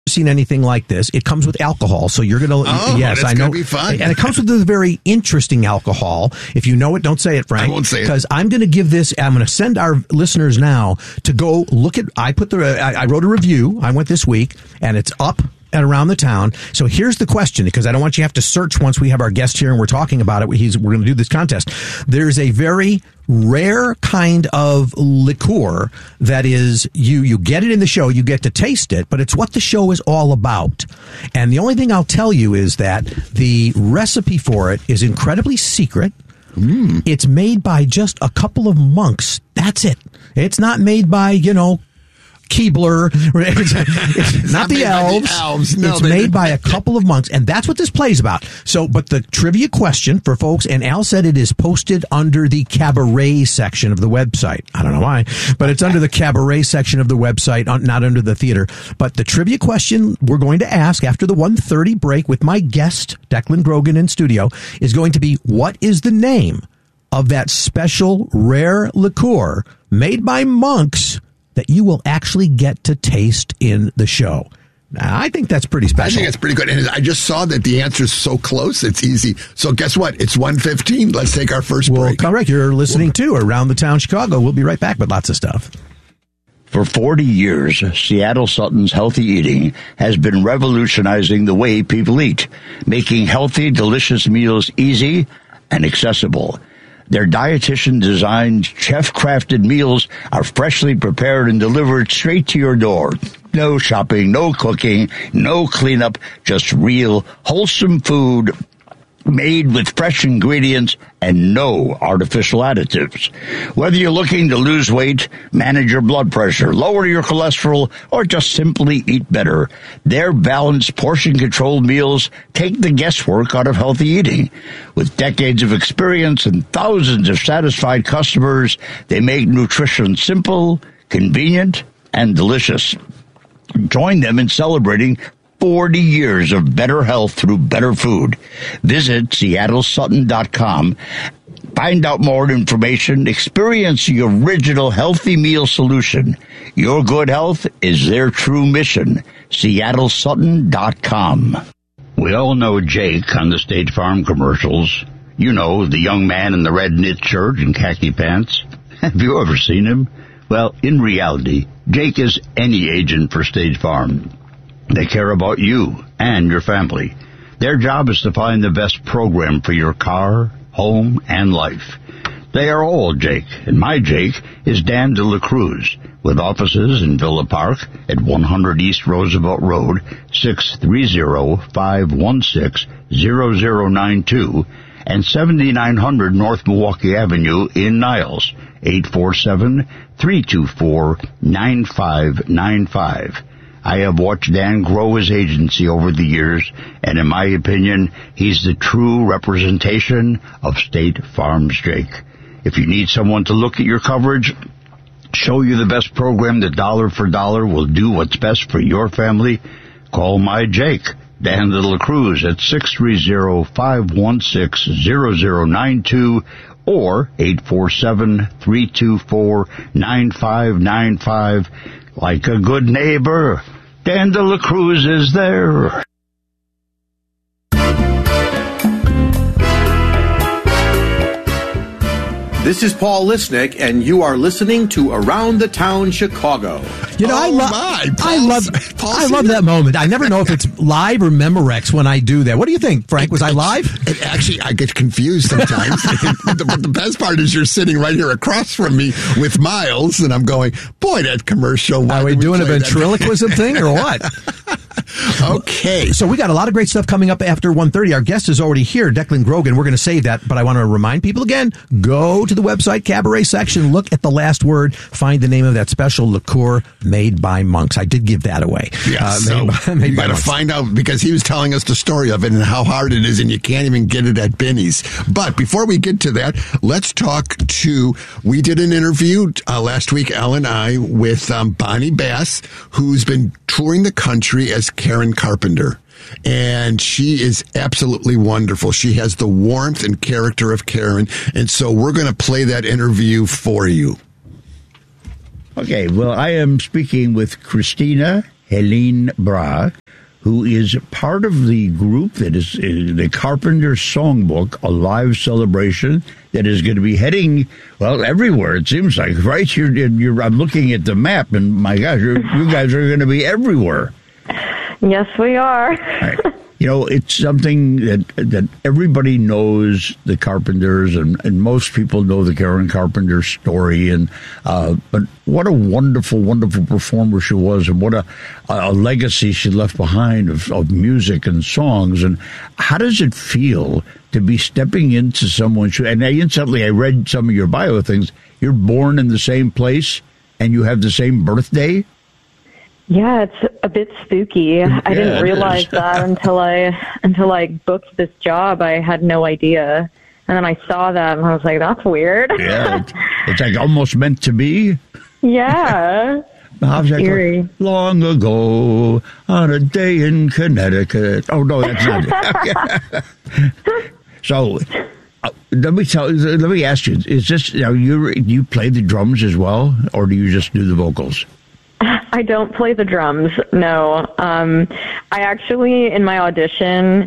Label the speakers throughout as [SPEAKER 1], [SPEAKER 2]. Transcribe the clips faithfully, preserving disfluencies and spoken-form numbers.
[SPEAKER 1] seen anything like this. It comes with alcohol, so you're gonna.
[SPEAKER 2] Oh,
[SPEAKER 1] yes,
[SPEAKER 2] that's
[SPEAKER 1] I know.
[SPEAKER 2] Gonna be fun.
[SPEAKER 1] And it comes with a very interesting alcohol. If you know it, don't say it, Frank.
[SPEAKER 2] I won't say it
[SPEAKER 1] because I'm going to give this. I'm going to send our listeners now to go look at. I put the. I, I wrote a review. I went this week, and it's up and around the town. So here's the question, because I don't want you to have to search once we have our guest here and we're talking about it. He's, we're going to do this contest. There's a very rare kind of liqueur that is, you, you get it in the show, you get to taste it, but it's what the show is all about. And the only thing I'll tell you is that the recipe for it is incredibly secret. Mm. It's made by just a couple of monks. That's it. It's not made by, you know, Keebler. It's, it's not, not the elves. The elves. No, it's made by a couple of monks, and that's what this play is about. So, but the trivia question for folks, and Al said it is posted under the cabaret section of the website. I don't know why, but it's under the cabaret section of the website, not under the theater. But the trivia question we're going to ask after the one thirty break with my guest, Declan Grogan, in studio, is going to be, what is the name of that special rare liqueur made by monks that you will actually get to taste in the show? Now, I think that's pretty special.
[SPEAKER 2] I think it's pretty good. And I just saw that the answer is so close, it's easy. So guess what? It's one fifteen. Let's take our first
[SPEAKER 1] well,
[SPEAKER 2] break.
[SPEAKER 1] Correct. You're listening to Around the Town Chicago. We'll be right back with lots of stuff.
[SPEAKER 3] For forty years, Seattle Sutton's Healthy Eating has been revolutionizing the way people eat, making healthy, delicious meals easy and accessible. Their dietitian-designed, chef-crafted meals are freshly prepared and delivered straight to your door. No shopping, no cooking, no cleanup, just real, wholesome food made with fresh ingredients and no artificial additives. Whether you're looking to lose weight, manage your blood pressure, lower your cholesterol, or just simply eat better, their balanced, portion-controlled meals take the guesswork out of healthy eating. With decades of experience and thousands of satisfied customers, they make nutrition simple, convenient, and delicious. Join them in celebrating forty years of better health through better food. Visit Seattle Sutton dot com. Find out more information. Experience the original healthy meal solution. Your good health is their true mission. Seattle Sutton dot com. We all know Jake on the State Farm commercials. You know, the young man in the red knit shirt and khaki pants. Have you ever seen him? Well, in reality, Jake is any agent for State Farm. They care about you and your family. Their job is to find the best program for your car, home, and life. They are all Jake, and my Jake is Dan De La Cruz, with offices in Villa Park at one hundred East Roosevelt Road, six three zero, five one six, zero zero nine two, and seventy-nine hundred North Milwaukee Avenue in Niles, eight four seven, three two four, nine five nine five. I have watched Dan grow his agency over the years, and in my opinion, he's the true representation of State Farm's Jake. If you need someone to look at your coverage, show you the best program that dollar for dollar will do what's best for your family, call my Jake, Dan De La Cruz, at six three zero, five one six, zero zero nine two or eight four seven, three two four, nine five nine five. Like a good neighbor, Dan De La Cruz is there.
[SPEAKER 4] This is Paul Lisnick, and you are listening to Around the Town Chicago.
[SPEAKER 1] You know, oh I, lo-
[SPEAKER 2] my,
[SPEAKER 1] I love Paul I love that moment. I never know if it's live or Memorex when I do that. What do you think, Frank? Was
[SPEAKER 2] it,
[SPEAKER 1] I live?
[SPEAKER 2] It, actually, I get confused sometimes. But the, the best part is you're sitting right here across from me with Miles, and I'm going, boy, that commercial.
[SPEAKER 1] Are we doing a ventriloquism thing or what?
[SPEAKER 2] Okay.
[SPEAKER 1] So we got a lot of great stuff coming up after one thirty. Our guest is already here, Declan Grogan. We're going to save that, but I want to remind people again, go to the website, cabaret section, look at the last word, find the name of that special liqueur made by monks. I did give that away.
[SPEAKER 2] Yeah,
[SPEAKER 1] uh,
[SPEAKER 2] so
[SPEAKER 1] made by, made
[SPEAKER 2] you got to find out, because he was telling us the story of it and how hard it is, and you can't even get it at Benny's. But before we get to that, let's talk to, we did an interview uh, last week, Al and I, with um, Bonnie Bass, who's been touring the country as Karen Carpenter. And she is absolutely wonderful. She has the warmth and character of Karen. And so we're going to play that interview for you.
[SPEAKER 3] Okay, well, I am speaking with Christina Helene Bra, who is part of the group that is, is the Carpenter Songbook, a live celebration that is going to be heading, well, everywhere, it seems like, right? You're, you're, I'm looking at the map, and my gosh, you're, you guys are going to be everywhere.
[SPEAKER 5] Yes, we are.
[SPEAKER 3] Right. You know, it's something that that everybody knows the Carpenters, and, and most people know the Karen Carpenter story. And uh, but what a wonderful, wonderful performer she was, and what a, a legacy she left behind of, of music and songs. And how does it feel to be stepping into someone's shoe? And I instantly, I read some of your bio things. You're born in the same place, and you have the same birthday.
[SPEAKER 5] Yeah, it's a bit spooky.
[SPEAKER 3] Yeah,
[SPEAKER 5] I didn't realize that until I until I booked this job. I had no idea. And then I saw that and I was like, that's weird.
[SPEAKER 3] Yeah, it's, it's like almost meant to be.
[SPEAKER 5] Yeah.
[SPEAKER 3] How's that
[SPEAKER 5] Eerie.
[SPEAKER 3] going? Long ago on a day in Connecticut. Oh, no, that's not it. So, uh, let me tell let me ask you, is this, now you you play the drums as well, or do you just do the vocals?
[SPEAKER 5] I don't play the drums, no. Um, I actually, in my audition,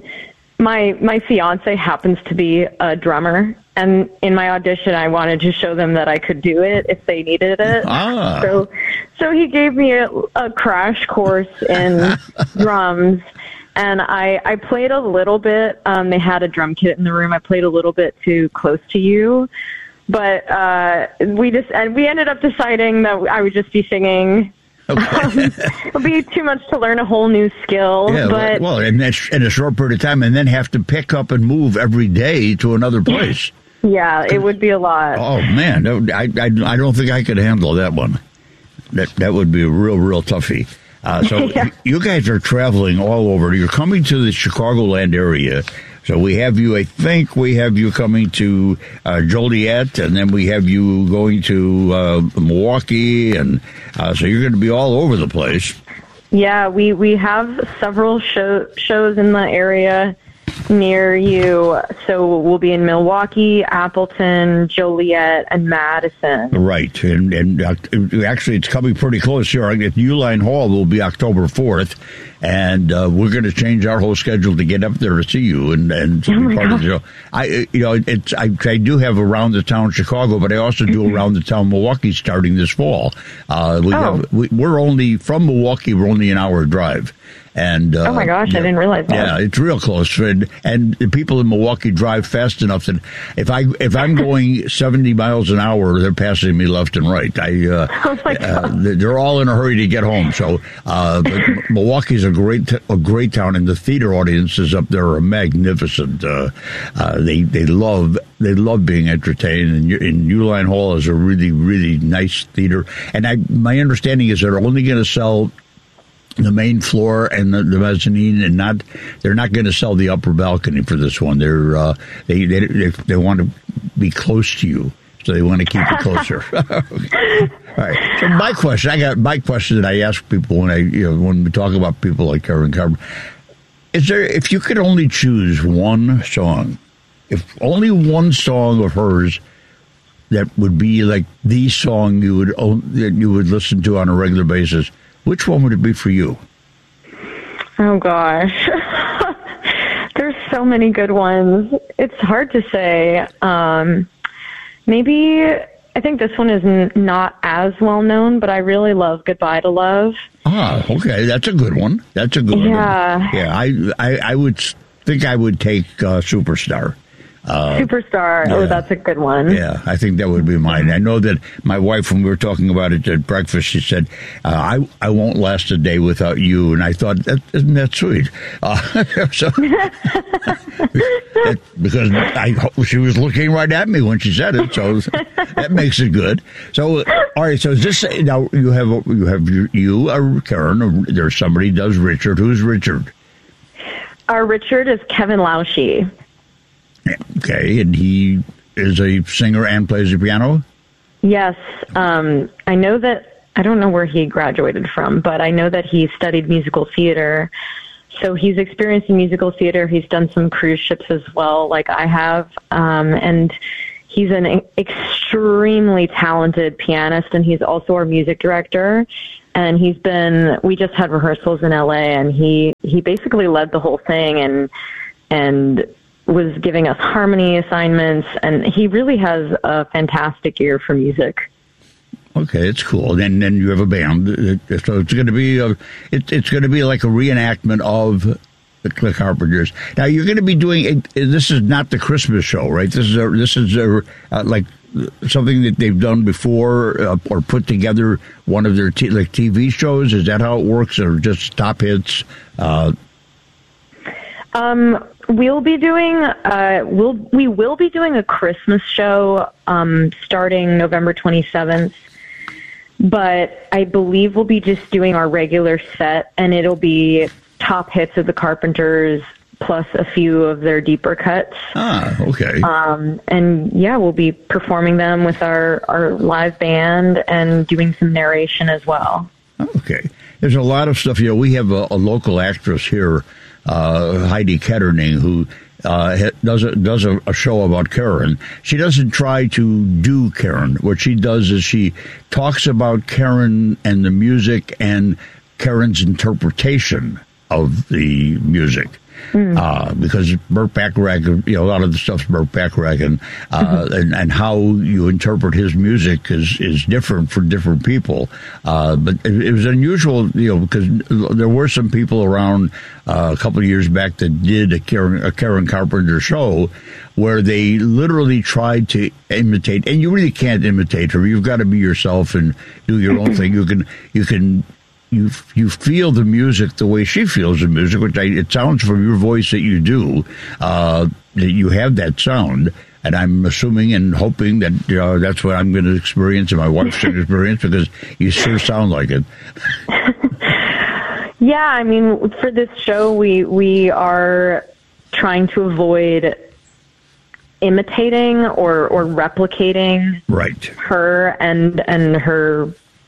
[SPEAKER 5] my my fiance happens to be a drummer, and in my audition, I wanted to show them that I could do it if they needed it.
[SPEAKER 3] Ah.
[SPEAKER 5] So, so he gave me a, a crash course in drums, and I I played a little bit. Um, they had a drum kit in the room. I played a little bit to Close to You. But uh, we just and we ended up deciding that I would just be singing.
[SPEAKER 3] Okay.
[SPEAKER 5] um, it'll be too much to learn a whole new skill.
[SPEAKER 3] Yeah,
[SPEAKER 5] but
[SPEAKER 3] well, in, in a short period of time, and then have to pick up and move every day to another place.
[SPEAKER 5] Yeah, it would be a lot.
[SPEAKER 3] Oh man, I, I, I don't think I could handle that one. That that would be a real real toughie. Uh, so
[SPEAKER 5] Yeah.
[SPEAKER 3] you guys are traveling all over. You're coming to the Chicagoland area. So we have you, I think we have you coming to uh, Joliet, and then we have you going to uh, Milwaukee, and uh, so you're going to be all over the place.
[SPEAKER 5] Yeah, we, we have several show, shows in the area near you. So we'll be in Milwaukee, Appleton, Joliet, and Madison.
[SPEAKER 3] Right, and, and uh, actually it's coming pretty close here. At Uline Hall will be October fourth, and uh, we're going to change our whole schedule to get up there to see you and and to
[SPEAKER 5] Oh
[SPEAKER 3] be
[SPEAKER 5] my
[SPEAKER 3] part of the
[SPEAKER 5] gosh.
[SPEAKER 3] show. I you know it's I, I do have Around the Town Chicago, but I also do
[SPEAKER 5] Mm-hmm.
[SPEAKER 3] Around the Town Milwaukee starting this fall. Uh, we
[SPEAKER 5] Oh.
[SPEAKER 3] have we, we're only from Milwaukee. We're only an hour drive. And uh,
[SPEAKER 5] Oh my gosh, I didn't realize that.
[SPEAKER 3] Yeah, it's real close, and and the people in Milwaukee drive fast enough that if I if I'm going seventy miles an hour, they're passing me left and right. I uh,
[SPEAKER 5] Oh my
[SPEAKER 3] uh, they're all in a hurry to get home. So, uh, but Milwaukee's a great a great town, and the theater audiences up there are magnificent. Uh, uh, they they love they love being entertained, and in Uline Hall is a really really nice theater. And I my understanding is they're only going to sell the main floor and the, the mezzanine, and not they're not going to sell the upper balcony for this one. They're uh, they, they they they want to be close to you, so they want to keep you closer. Okay. All right. So my question, I got my question that I ask people when I you know when we talk about people like Karen Carpenter. Is there, if you could only choose one song, if only one song of hers that would be like the song you would that you would listen to on a regular basis, which one would it be for you?
[SPEAKER 5] Oh, gosh. There's so many good ones. It's hard to say. Um, maybe, I think this one is n- not as well known, but I really love Goodbye to Love.
[SPEAKER 3] Ah, okay. That's a good one. That's a good
[SPEAKER 5] Yeah.
[SPEAKER 3] one. Yeah. I, I, I would think I would take uh, Superstar. Uh,
[SPEAKER 5] Superstar.
[SPEAKER 3] yeah.
[SPEAKER 5] Oh, that's a good one.
[SPEAKER 3] Yeah, I think that would be mine. I know that my wife, when we were talking about it at breakfast, she said, uh, I I won't last a day without you. And I thought, that, isn't that sweet? Uh, so, that, because I, she was looking right at me when she said it, so that makes it good. So, all right, so is this, now you have, you have you, you are Karen, or there's somebody who does Richard. Who's Richard?
[SPEAKER 5] Our Richard is Kevin Lauschie.
[SPEAKER 3] Okay, and he is a singer and plays the piano?
[SPEAKER 5] Yes. Um, I know that, I don't know where he graduated from, but I know that he studied musical theater. So he's experienced in musical theater. He's done some cruise ships as well, like I have. Um, and he's an extremely talented pianist, and he's also our music director. and he's been. We just had rehearsals in L A, and he he basically led the whole thing, and and was giving us harmony assignments, and he really has a fantastic ear for music.
[SPEAKER 3] Okay, it's cool. And then you have a band, so it's going to be a, it, it's going to be like a reenactment of the Carpenters. Now you're going to be doing. This is not the Christmas show, right? This is a, this is a, uh, like something that they've done before, uh, or put together one of their t- like T V shows. Is that how it works, or just top hits? Uh,
[SPEAKER 5] um, we'll be doing. Uh, we'll we will be doing a Christmas show um, starting November twenty-seventh. But I believe we'll be just doing our regular set, and it'll be top hits of the Carpenters plus a few of their deeper cuts.
[SPEAKER 3] Ah, okay.
[SPEAKER 5] Um, and yeah, we'll be performing them with our, our live band and doing some narration as well.
[SPEAKER 3] Okay. There's a lot of stuff. You know, we have a, a local actress here, uh, Heidi Ketterning, who uh, does a, does a, a show about Karen. She doesn't try to do Karen. What she does is she talks about Karen and the music and Karen's interpretation of the music. Mm. Uh, because Burt Bacharach, you know, a lot of the stuff's Burt Bacharach, and, uh, mm-hmm. and and how you interpret his music is, is different for different people. Uh, but it, it was unusual, you know, because there were some people around uh, a couple of years back that did a Karen, a Karen Carpenter show where they literally tried to imitate, and you really can't imitate her. You've got to be yourself and do your own thing. You can you can. You you feel the music the way she feels the music, which I, it sounds from your voice that you do, uh, that you have that sound. And I'm assuming and hoping that you know, that's what I'm going to experience and my wife's going to experience, because you sure sound like it.
[SPEAKER 5] Yeah, I mean, for this show, we we are trying to avoid imitating or, or replicating
[SPEAKER 3] right.
[SPEAKER 5] her and and her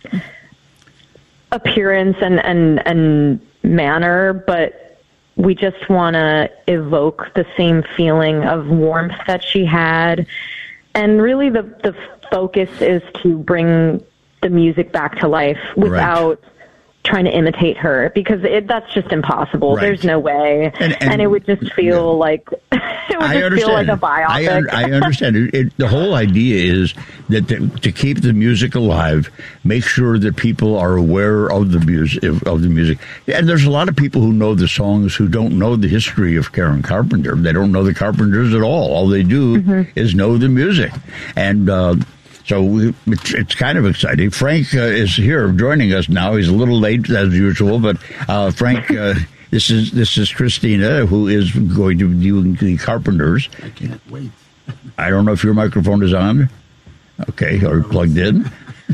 [SPEAKER 5] appearance and, and, and manner, but we just want to evoke the same feeling of warmth that she had. And really the, the focus is to bring the music back to life without right. trying to imitate her, because it, that's just impossible. Right. There's no way. And, and, and it would just feel yeah. like it would
[SPEAKER 3] I
[SPEAKER 5] just
[SPEAKER 3] understand.
[SPEAKER 5] feel like a biopic.
[SPEAKER 3] I, I understand. It, it, the whole idea is that to, to keep the music alive, make sure that people are aware of the music. Of the music, and there's a lot of people who know the songs who don't know the history of Karen Carpenter. They don't know the Carpenters at all. All they do mm-hmm. is know the music, and. Uh, So we, it's, it's kind of exciting. Frank uh, is here joining us now. He's a little late as usual, but uh, Frank, uh, this is this is Christina, who is going to be doing the Carpenters.
[SPEAKER 2] I can't wait.
[SPEAKER 3] I don't know if your microphone is on. Okay, or plugged in.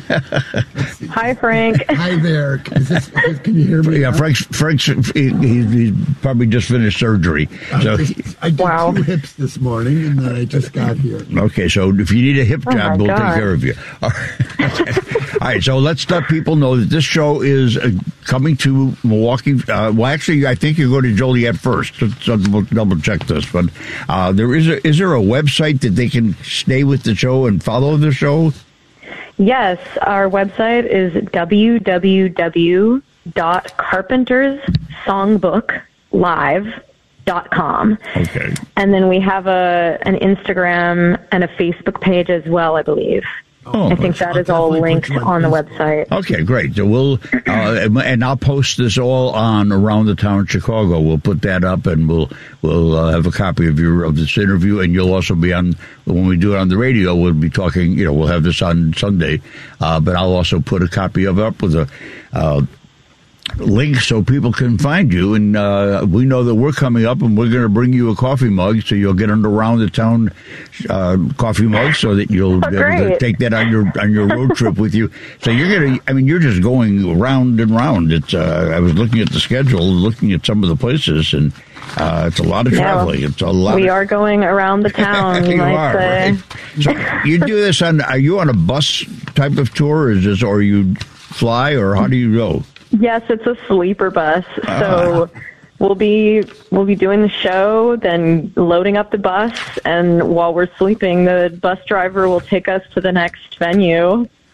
[SPEAKER 5] Hi, Frank.
[SPEAKER 2] Hi there. Is this, is this, can you hear me?
[SPEAKER 3] Yeah, Frank's, Frank's he, he's probably just finished surgery. So
[SPEAKER 2] I, just, I did wow. two hips this morning, and then I just got here.
[SPEAKER 3] Okay, so if you need a hip
[SPEAKER 5] oh
[SPEAKER 3] job, we'll
[SPEAKER 5] God.
[SPEAKER 3] take care of you. All right. All right, so let's let people know that this show is uh, coming to Milwaukee. Uh, well, actually, I think you go to Joliet first. So we'll double check this, but uh, there is a, is there a website that they can stay with the show and follow the show?
[SPEAKER 5] Yes, our website is w w w dot carpenters songbook live dot com.
[SPEAKER 3] Okay.
[SPEAKER 5] And then we have a an Instagram and a Facebook page as well, I believe.
[SPEAKER 3] Oh,
[SPEAKER 5] I think that is all linked on the website.
[SPEAKER 3] Okay, great. So we'll uh, and I'll post this all on Around the Town Chicago. We'll put that up, and we'll we'll uh, have a copy of your of this interview, and you'll also be on when we do it on the radio. We'll be talking. You know, we'll have this on Sunday, uh, but I'll also put a copy of it up with a. Uh, link so people can find you, and uh, we know that we're coming up, and we're going to bring you a coffee mug, so you'll get an Around the Town uh, coffee mug, so that you'll
[SPEAKER 5] oh,
[SPEAKER 3] be able to take that on your on your road trip with you. So you're going to, I mean, you're just going round and round. It's. Uh, I was looking at the schedule, looking at some of the places, and uh, it's a lot of traveling. Yeah, it's a lot.
[SPEAKER 5] We
[SPEAKER 3] of,
[SPEAKER 5] are going around the town.
[SPEAKER 3] you
[SPEAKER 5] you might
[SPEAKER 3] are,
[SPEAKER 5] say.
[SPEAKER 3] Right? So you do this on? Are you on a bus type of tour, or is this, or you fly, or how do you go?
[SPEAKER 5] Yes, it's a sleeper bus. So uh. we'll be we'll be doing the show, then loading up the bus, and while we're sleeping, the bus driver will take us to the next venue.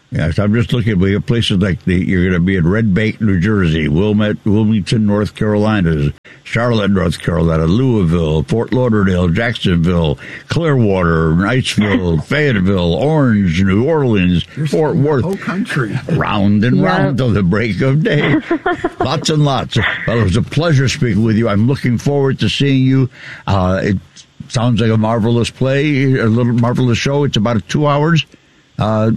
[SPEAKER 3] Yes, I'm just looking. We have places like the, you're going to be in Red Bank, New Jersey, Wilmette, Wilmington, North Carolina, Charlotte, North Carolina, Louisville, Fort Lauderdale, Jacksonville, Clearwater, Niceville, Fayetteville, Orange, New Orleans, You're Fort Worth.
[SPEAKER 2] Whole country.
[SPEAKER 3] Round and
[SPEAKER 5] Yeah.
[SPEAKER 3] round till the break of day. Lots and lots. Well, it was a pleasure speaking with you. I'm looking forward to seeing you. Uh, it sounds like a marvelous play, a little marvelous show. It's about two hours. Uh,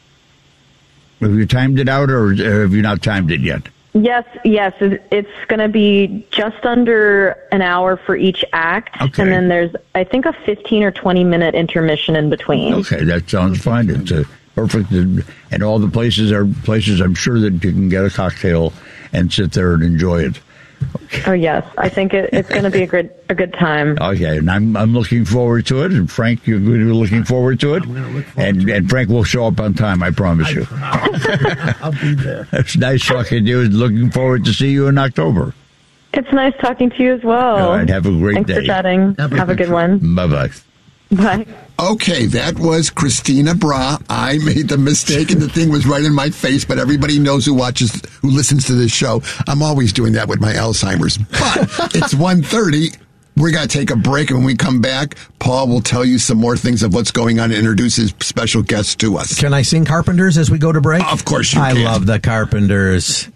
[SPEAKER 3] Have you timed it out, or have you not timed it yet?
[SPEAKER 5] Yes, yes. it- It's going to be just under an hour for each act.
[SPEAKER 3] Okay.
[SPEAKER 5] And then there's, I think, a fifteen or twenty minute intermission in between.
[SPEAKER 3] Okay, that sounds fine. It's a perfect, and all the places are places I'm sure that you can get a cocktail and sit there and enjoy it.
[SPEAKER 5] Oh, yes. I think it, it's going to be a good a good time.
[SPEAKER 3] Okay, and I'm I'm looking forward to it, and Frank, you're going to be looking forward to it,
[SPEAKER 2] I'm gonna look forward
[SPEAKER 3] and
[SPEAKER 2] to it.
[SPEAKER 3] and Frank will show up on time, I promise you.
[SPEAKER 2] I'll be there.
[SPEAKER 3] It's nice talking to you. Looking forward to see you in October.
[SPEAKER 5] It's nice talking to you as well.
[SPEAKER 3] All right, have a great
[SPEAKER 5] Thanks
[SPEAKER 3] day.
[SPEAKER 5] for chatting.
[SPEAKER 2] Have
[SPEAKER 5] Have
[SPEAKER 2] a
[SPEAKER 5] a,
[SPEAKER 2] good
[SPEAKER 5] good one.
[SPEAKER 3] Bye bye.
[SPEAKER 5] Bye.
[SPEAKER 2] Okay, that was Christina Bra. I made the mistake, and the thing was right in my face, but everybody knows who watches, who listens to this show. I'm always doing that with my Alzheimer's. But it's one thirty. We're going to take a break, and when we come back, Paul will tell you some more things of what's going on and introduce his special guests to us.
[SPEAKER 1] Can I sing Carpenters as we go to break?
[SPEAKER 2] Of course you
[SPEAKER 1] I
[SPEAKER 2] can.
[SPEAKER 1] love the Carpenters.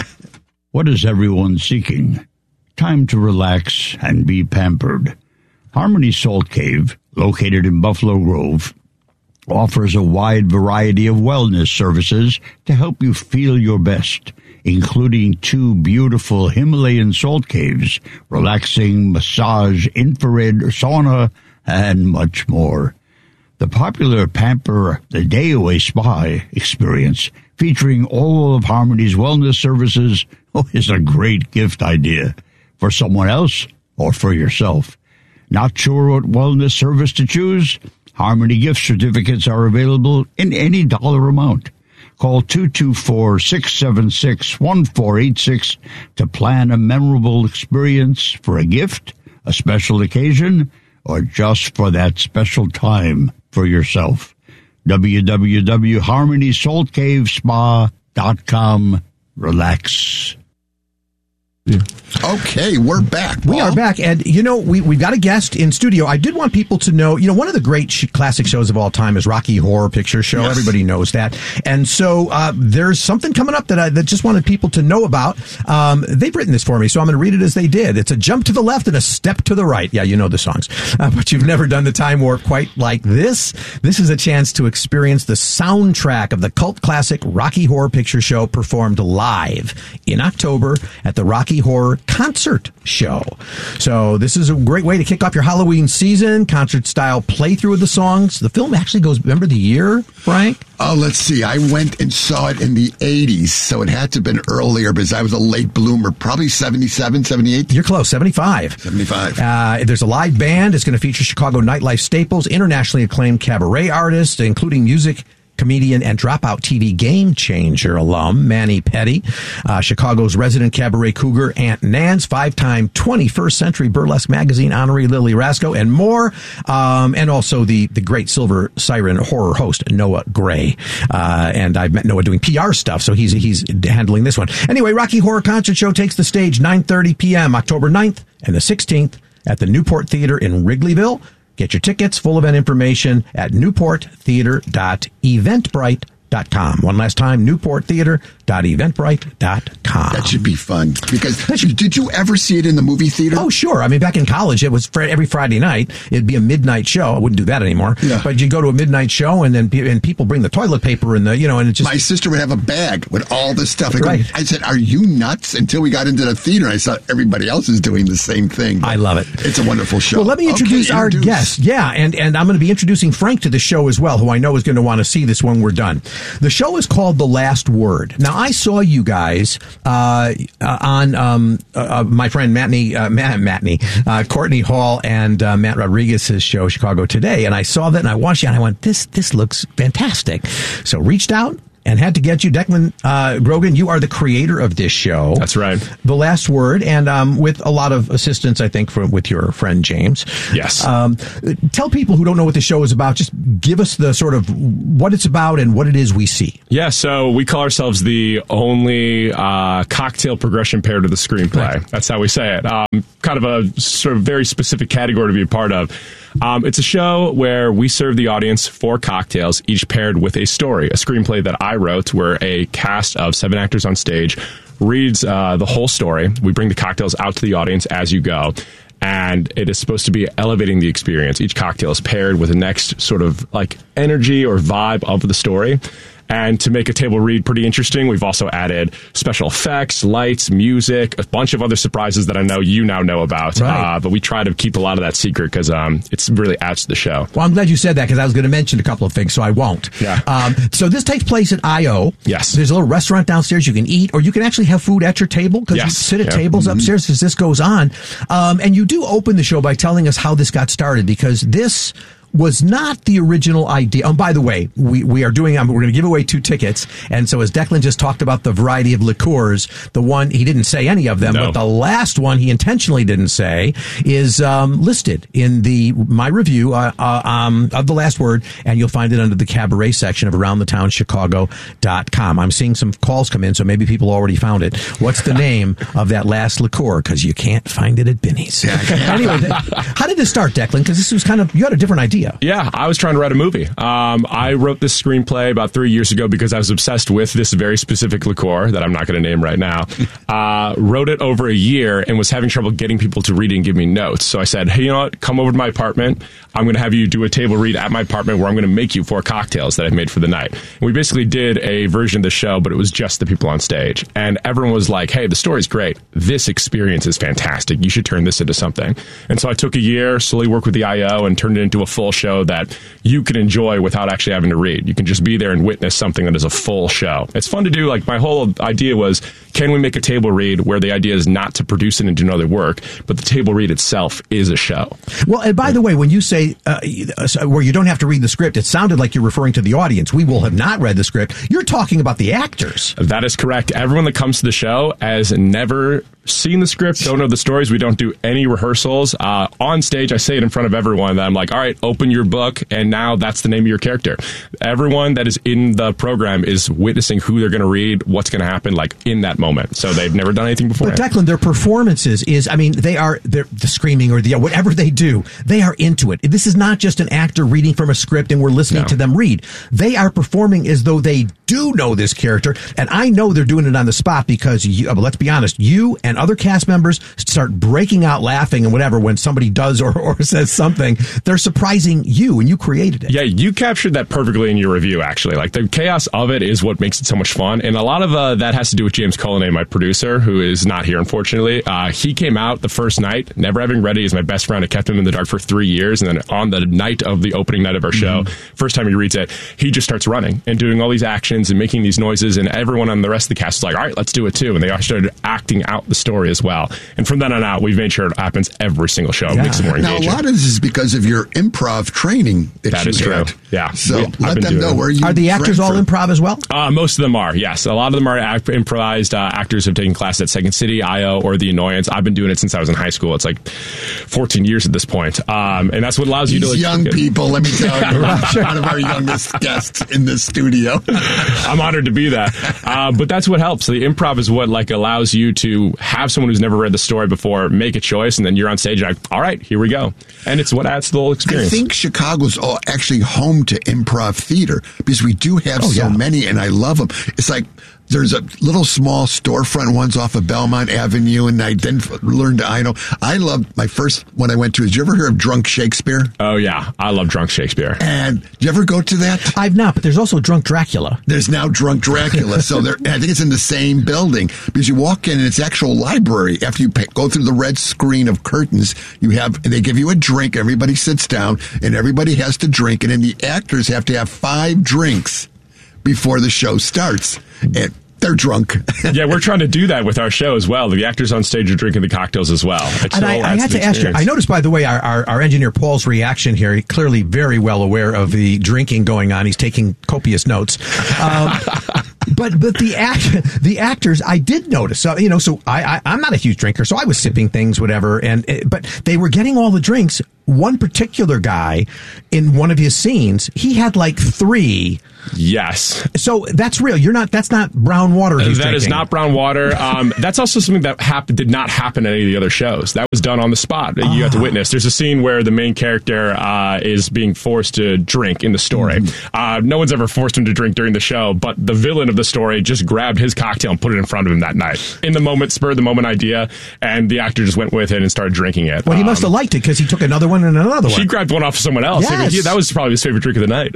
[SPEAKER 3] What is everyone seeking? Time to relax and be pampered. Harmony Salt Cave, located in Buffalo Grove, offers a wide variety of wellness services to help you feel your best, including two beautiful Himalayan salt caves, relaxing massage, infrared sauna, and much more. The popular Pamper the Day Away Spa experience, featuring all of Harmony's wellness services, oh, is a great gift idea for someone else or for yourself. Not sure what wellness service to choose? Harmony gift certificates are available in any dollar amount. Call two two four, six seven six, one four eight six to plan a memorable experience for a gift, a special occasion, or just for that special time for yourself. w w w dot harmony salt cave spa dot com. Relax.
[SPEAKER 2] Okay, we're back.
[SPEAKER 1] We
[SPEAKER 2] Paul.
[SPEAKER 1] are back, and you know we we've got a guest in studio. I did want people to know, you know, one of the great sh- classic shows of all time is Rocky Horror Picture Show.
[SPEAKER 2] Yes.
[SPEAKER 1] Everybody knows that, and so uh, there's something coming up that I that just wanted people to know about. Um, they've written this for me, so I'm going to read it as they did. It's a jump to the left and a step to the right. Yeah, you know the songs, uh, but you've never done the time warp quite like this. This is a chance to experience the soundtrack of the cult classic Rocky Horror Picture Show performed live in October at the Rocky Horror Concert Show. So this is a great way to kick off your Halloween season, concert-style playthrough of the songs. The film actually goes, remember the year, Frank?
[SPEAKER 2] Oh, let's see. I went and saw it in the eighties, so it had to have been earlier because I was a late bloomer, probably seventy-seven, seventy-eight.
[SPEAKER 1] You're close, seventy-five.
[SPEAKER 2] seventy-five.
[SPEAKER 1] Uh, there's a live band. It's going to feature Chicago nightlife staples, internationally acclaimed cabaret artists, including music comedian and Dropout T V Game Changer alum Manny Petty, uh, Chicago's resident cabaret cougar Aunt Nance, five-time twenty-first Century Burlesque Magazine honoree Lily Rasco, and more, um, and also the the great Silver Siren horror host Noah Gray. Uh, and I've met Noah doing P R stuff, so he's he's handling this one. Anyway, Rocky Horror Concert Show takes the stage nine thirty p.m. October ninth and the sixteenth at the Newport Theater in Wrigleyville. Get your tickets, full event information at newport theater dot eventbrite dot com. One last time, newport theater dot eventbrite dot com.
[SPEAKER 2] That should be fun. Because did you ever see it in the movie theater?
[SPEAKER 1] Oh, sure. I mean, back in college, it was fr- every Friday night. It'd be a midnight show. I wouldn't do that anymore.
[SPEAKER 2] Yeah.
[SPEAKER 1] But you go to a midnight show, and then pe- and people bring the toilet paper and the, you know, and it just...
[SPEAKER 2] My sister would have a bag with all this stuff. I, go,
[SPEAKER 1] Right.
[SPEAKER 2] I said, "Are you nuts?" Until we got into the theater, I saw everybody else is doing the same thing.
[SPEAKER 1] I love it.
[SPEAKER 2] It's a wonderful show.
[SPEAKER 1] Well, let me introduce
[SPEAKER 2] Okay,
[SPEAKER 1] our
[SPEAKER 2] introduce.
[SPEAKER 1] guest. Yeah, and, and I'm going to be introducing Frank to the show as well, who I know is going to want to see this when we're done. The show is called The Last Word. Now, I saw you guys uh, uh, on um, uh, my friend Matney, uh, Matt, Matney, uh, Courtney Hall and uh, Matt Rodriguez's show, Chicago Today, and I saw that and I watched it and I went, this, this looks fantastic. So reached out and had to get you. Declan uh, Grogan, you are the creator of this show.
[SPEAKER 6] That's right.
[SPEAKER 1] The Last Word, and um, with a lot of assistance, I think, from with your friend James.
[SPEAKER 6] Yes.
[SPEAKER 1] Um, tell people who don't know what the show is about, just give us the sort of what it's about and what it is we see.
[SPEAKER 6] Yeah, so we call ourselves the only uh, cocktail progression pair to the screenplay. Right. That's how we say it. Um, kind of a sort of very specific category to be a part of. Um, it's a show where we serve the audience four cocktails, each paired with a story, a screenplay that I wrote where a cast of seven actors on stage reads uh, the whole story. We bring the cocktails out to the audience as you go. And it is supposed to be elevating the experience. Each cocktail is paired with the next sort of like energy or vibe of the story. And to make a table read pretty interesting, we've also added special effects, lights, music, a bunch of other surprises that I know you now know about.
[SPEAKER 1] Right.
[SPEAKER 6] Uh, but we try to keep a lot of that secret because um, it's really adds to the show.
[SPEAKER 1] Well, I'm glad you said that because I was going to mention a couple of things, so I won't.
[SPEAKER 6] Yeah.
[SPEAKER 1] Um, so this takes place at I O.
[SPEAKER 6] Yes.
[SPEAKER 1] There's a little restaurant downstairs you can eat, or you can actually have food at your table because
[SPEAKER 6] Yes.
[SPEAKER 1] you sit at
[SPEAKER 6] Yeah.
[SPEAKER 1] tables
[SPEAKER 6] Mm-hmm.
[SPEAKER 1] upstairs as this goes on. Um, and you do open the show by telling us how this got started because this was not the original idea. Oh, by the way, we, we are doing, um, we're going to give away two tickets. And so as Declan just talked about the variety of liqueurs, the one, he didn't say any of them,
[SPEAKER 6] No.
[SPEAKER 1] but the last one he intentionally didn't say is um, listed in the my review uh, uh, um, of The Last Word, and you'll find it under the cabaret section of around the town chicago dot com. I'm seeing some calls come in, so maybe people already found it. What's the name of that last liqueur? Because you can't find it at Binny's. Anyway, th- how did this start, Declan? Because this was kind of, you had a different idea.
[SPEAKER 6] Yeah, I was trying to write a movie. Um, I wrote this screenplay about three years ago because I was obsessed with this very specific liqueur that I'm not going to name right now. Uh, wrote it over a year and was having trouble getting people to read it and give me notes. So I said, hey, you know what? Come over to my apartment. I'm going to have you do a table read at my apartment where I'm going to make you four cocktails that I've made for the night. And we basically did a version of the show, but it was just the people on stage. And everyone was like, hey, the story's great. This experience is fantastic. You should turn this into something. And so I took a year, slowly worked with the I O, and turned it into a full show that you can enjoy without actually having to read. You can just be there and witness something that is a full show. It's fun to do. Like, my whole idea was, can we make a table read where the idea is not to produce it and do another work, but the table read itself is a show.
[SPEAKER 1] Well, and by the way, when you say uh, where you don't have to read the script, it sounded like you're referring to the audience. We will have not read the script. You're talking about the actors.
[SPEAKER 6] That is correct. Everyone that comes to the show has never seen the script, don't know the stories. We don't do any rehearsals. Uh, on stage, I say it in front of everyone that I'm like, all right, open your book, and now that's the name of your character. Everyone that is in the program is witnessing who they're going to read, what's going to happen, like, in that moment. So they've never done anything before.
[SPEAKER 1] But Declan, their performances is, I mean, they are, they're the screaming or the, whatever they do, they are into it. This is not just an actor reading from a script and we're listening
[SPEAKER 6] No.
[SPEAKER 1] to them read. They are performing as though they do know this character. And I know they're doing it on the spot because, you, but let's be honest, you and other cast members start breaking out laughing and whatever when somebody does or, or says something. They're surprising you, and you created it.
[SPEAKER 6] Yeah, you captured that perfectly in your review, actually. Like, the chaos of it is what makes it so much fun. And a lot of uh, that has to do with James Cullinane, my producer, who is not here, unfortunately. Uh, he came out the first night, never having read it. He's my best friend. I kept him in the dark for three years. And then on the night of the opening night of our show, mm-hmm. first time he reads it, he just starts running and doing all these actions and making these noises. And everyone on the rest of the cast is like, all right, let's do it too. And they all started acting out the story as well. And from then on out, we've made sure it happens every single show.
[SPEAKER 1] Yeah.
[SPEAKER 6] It makes it more engaging.
[SPEAKER 2] Now, a lot of this is because of your improv training that,
[SPEAKER 6] That
[SPEAKER 2] you
[SPEAKER 6] is
[SPEAKER 2] had.
[SPEAKER 6] true. Yeah.
[SPEAKER 2] So
[SPEAKER 6] We- I've
[SPEAKER 2] let
[SPEAKER 6] been
[SPEAKER 2] them
[SPEAKER 6] doing
[SPEAKER 2] know
[SPEAKER 6] it.
[SPEAKER 2] where you
[SPEAKER 1] Are the actors all
[SPEAKER 2] trained from.
[SPEAKER 1] improv as well?
[SPEAKER 6] Uh, most of them are, yes. A lot of them are act- improvised. Uh, actors have taken classes at Second City, I O, or The Annoyance. I've been doing it since I was in high school. It's like fourteen years at this point. Um, and that's what allows you
[SPEAKER 2] These
[SPEAKER 6] to... Like,
[SPEAKER 2] young people, let me tell you, one of our youngest guests in this studio.
[SPEAKER 6] I'm honored to be that. Uh, but that's what helps. The improv is what like allows you to have someone who's never read the story before make a choice, and then you're on stage and like, all right, here we go. And it's what adds to the whole
[SPEAKER 2] I
[SPEAKER 6] experience.
[SPEAKER 2] think Chicago's all actually home to improv theater because we do have
[SPEAKER 1] Oh,
[SPEAKER 2] so
[SPEAKER 1] yeah.
[SPEAKER 2] many, and I love them. It's like there's a little small storefront ones off of Belmont Avenue, and I then learned I know. I loved my first one I went to. Did you ever hear of Drunk Shakespeare?
[SPEAKER 6] Oh, yeah. I love Drunk Shakespeare.
[SPEAKER 2] And did you ever go to that?
[SPEAKER 1] I've not, but there's also Drunk Dracula.
[SPEAKER 2] There's now Drunk Dracula. So there, I think it's in the same building because you walk in and it's actual library. After you pay, go through the red screen of curtains, you have, they give you a drink. Everybody sits down and everybody has to drink. And then the actors have to have five drinks before the show starts. And they're drunk.
[SPEAKER 6] Yeah, we're trying to do that with our show as well. The actors on stage are drinking the cocktails as well. It
[SPEAKER 1] And I, I had to ask you, I noticed, by the way, our, our, our engineer Paul's reaction here, he's clearly very well aware of the drinking going on. He's taking copious notes. Um, but but the act, the actors, I did notice. So, you know, so I, I, I'm not a huge drinker, so I was sipping things, whatever. And but they were getting all the drinks. One particular guy in one of his scenes, he had like three.
[SPEAKER 6] Yes.
[SPEAKER 1] So that's real. You're not. That's not brown water. He's
[SPEAKER 6] That
[SPEAKER 1] drinking.
[SPEAKER 6] is not brown water. Um, that's also something that hap- did not happen in any of the other shows. That was done on the spot. That you have to witness. There's a scene where the main character uh, is being forced to drink in the story. Mm-hmm. Uh, no one's ever forced him to drink during the show, but the villain of the story just grabbed his cocktail and put it in front of him that night. In the moment, spurred the moment idea, and the actor just went with it and started drinking it.
[SPEAKER 1] Well, he
[SPEAKER 6] um,
[SPEAKER 1] must have liked it because he took another one and another one.
[SPEAKER 6] He grabbed one off of someone else.
[SPEAKER 1] Yes.
[SPEAKER 6] He- that was probably his favorite drink of the night.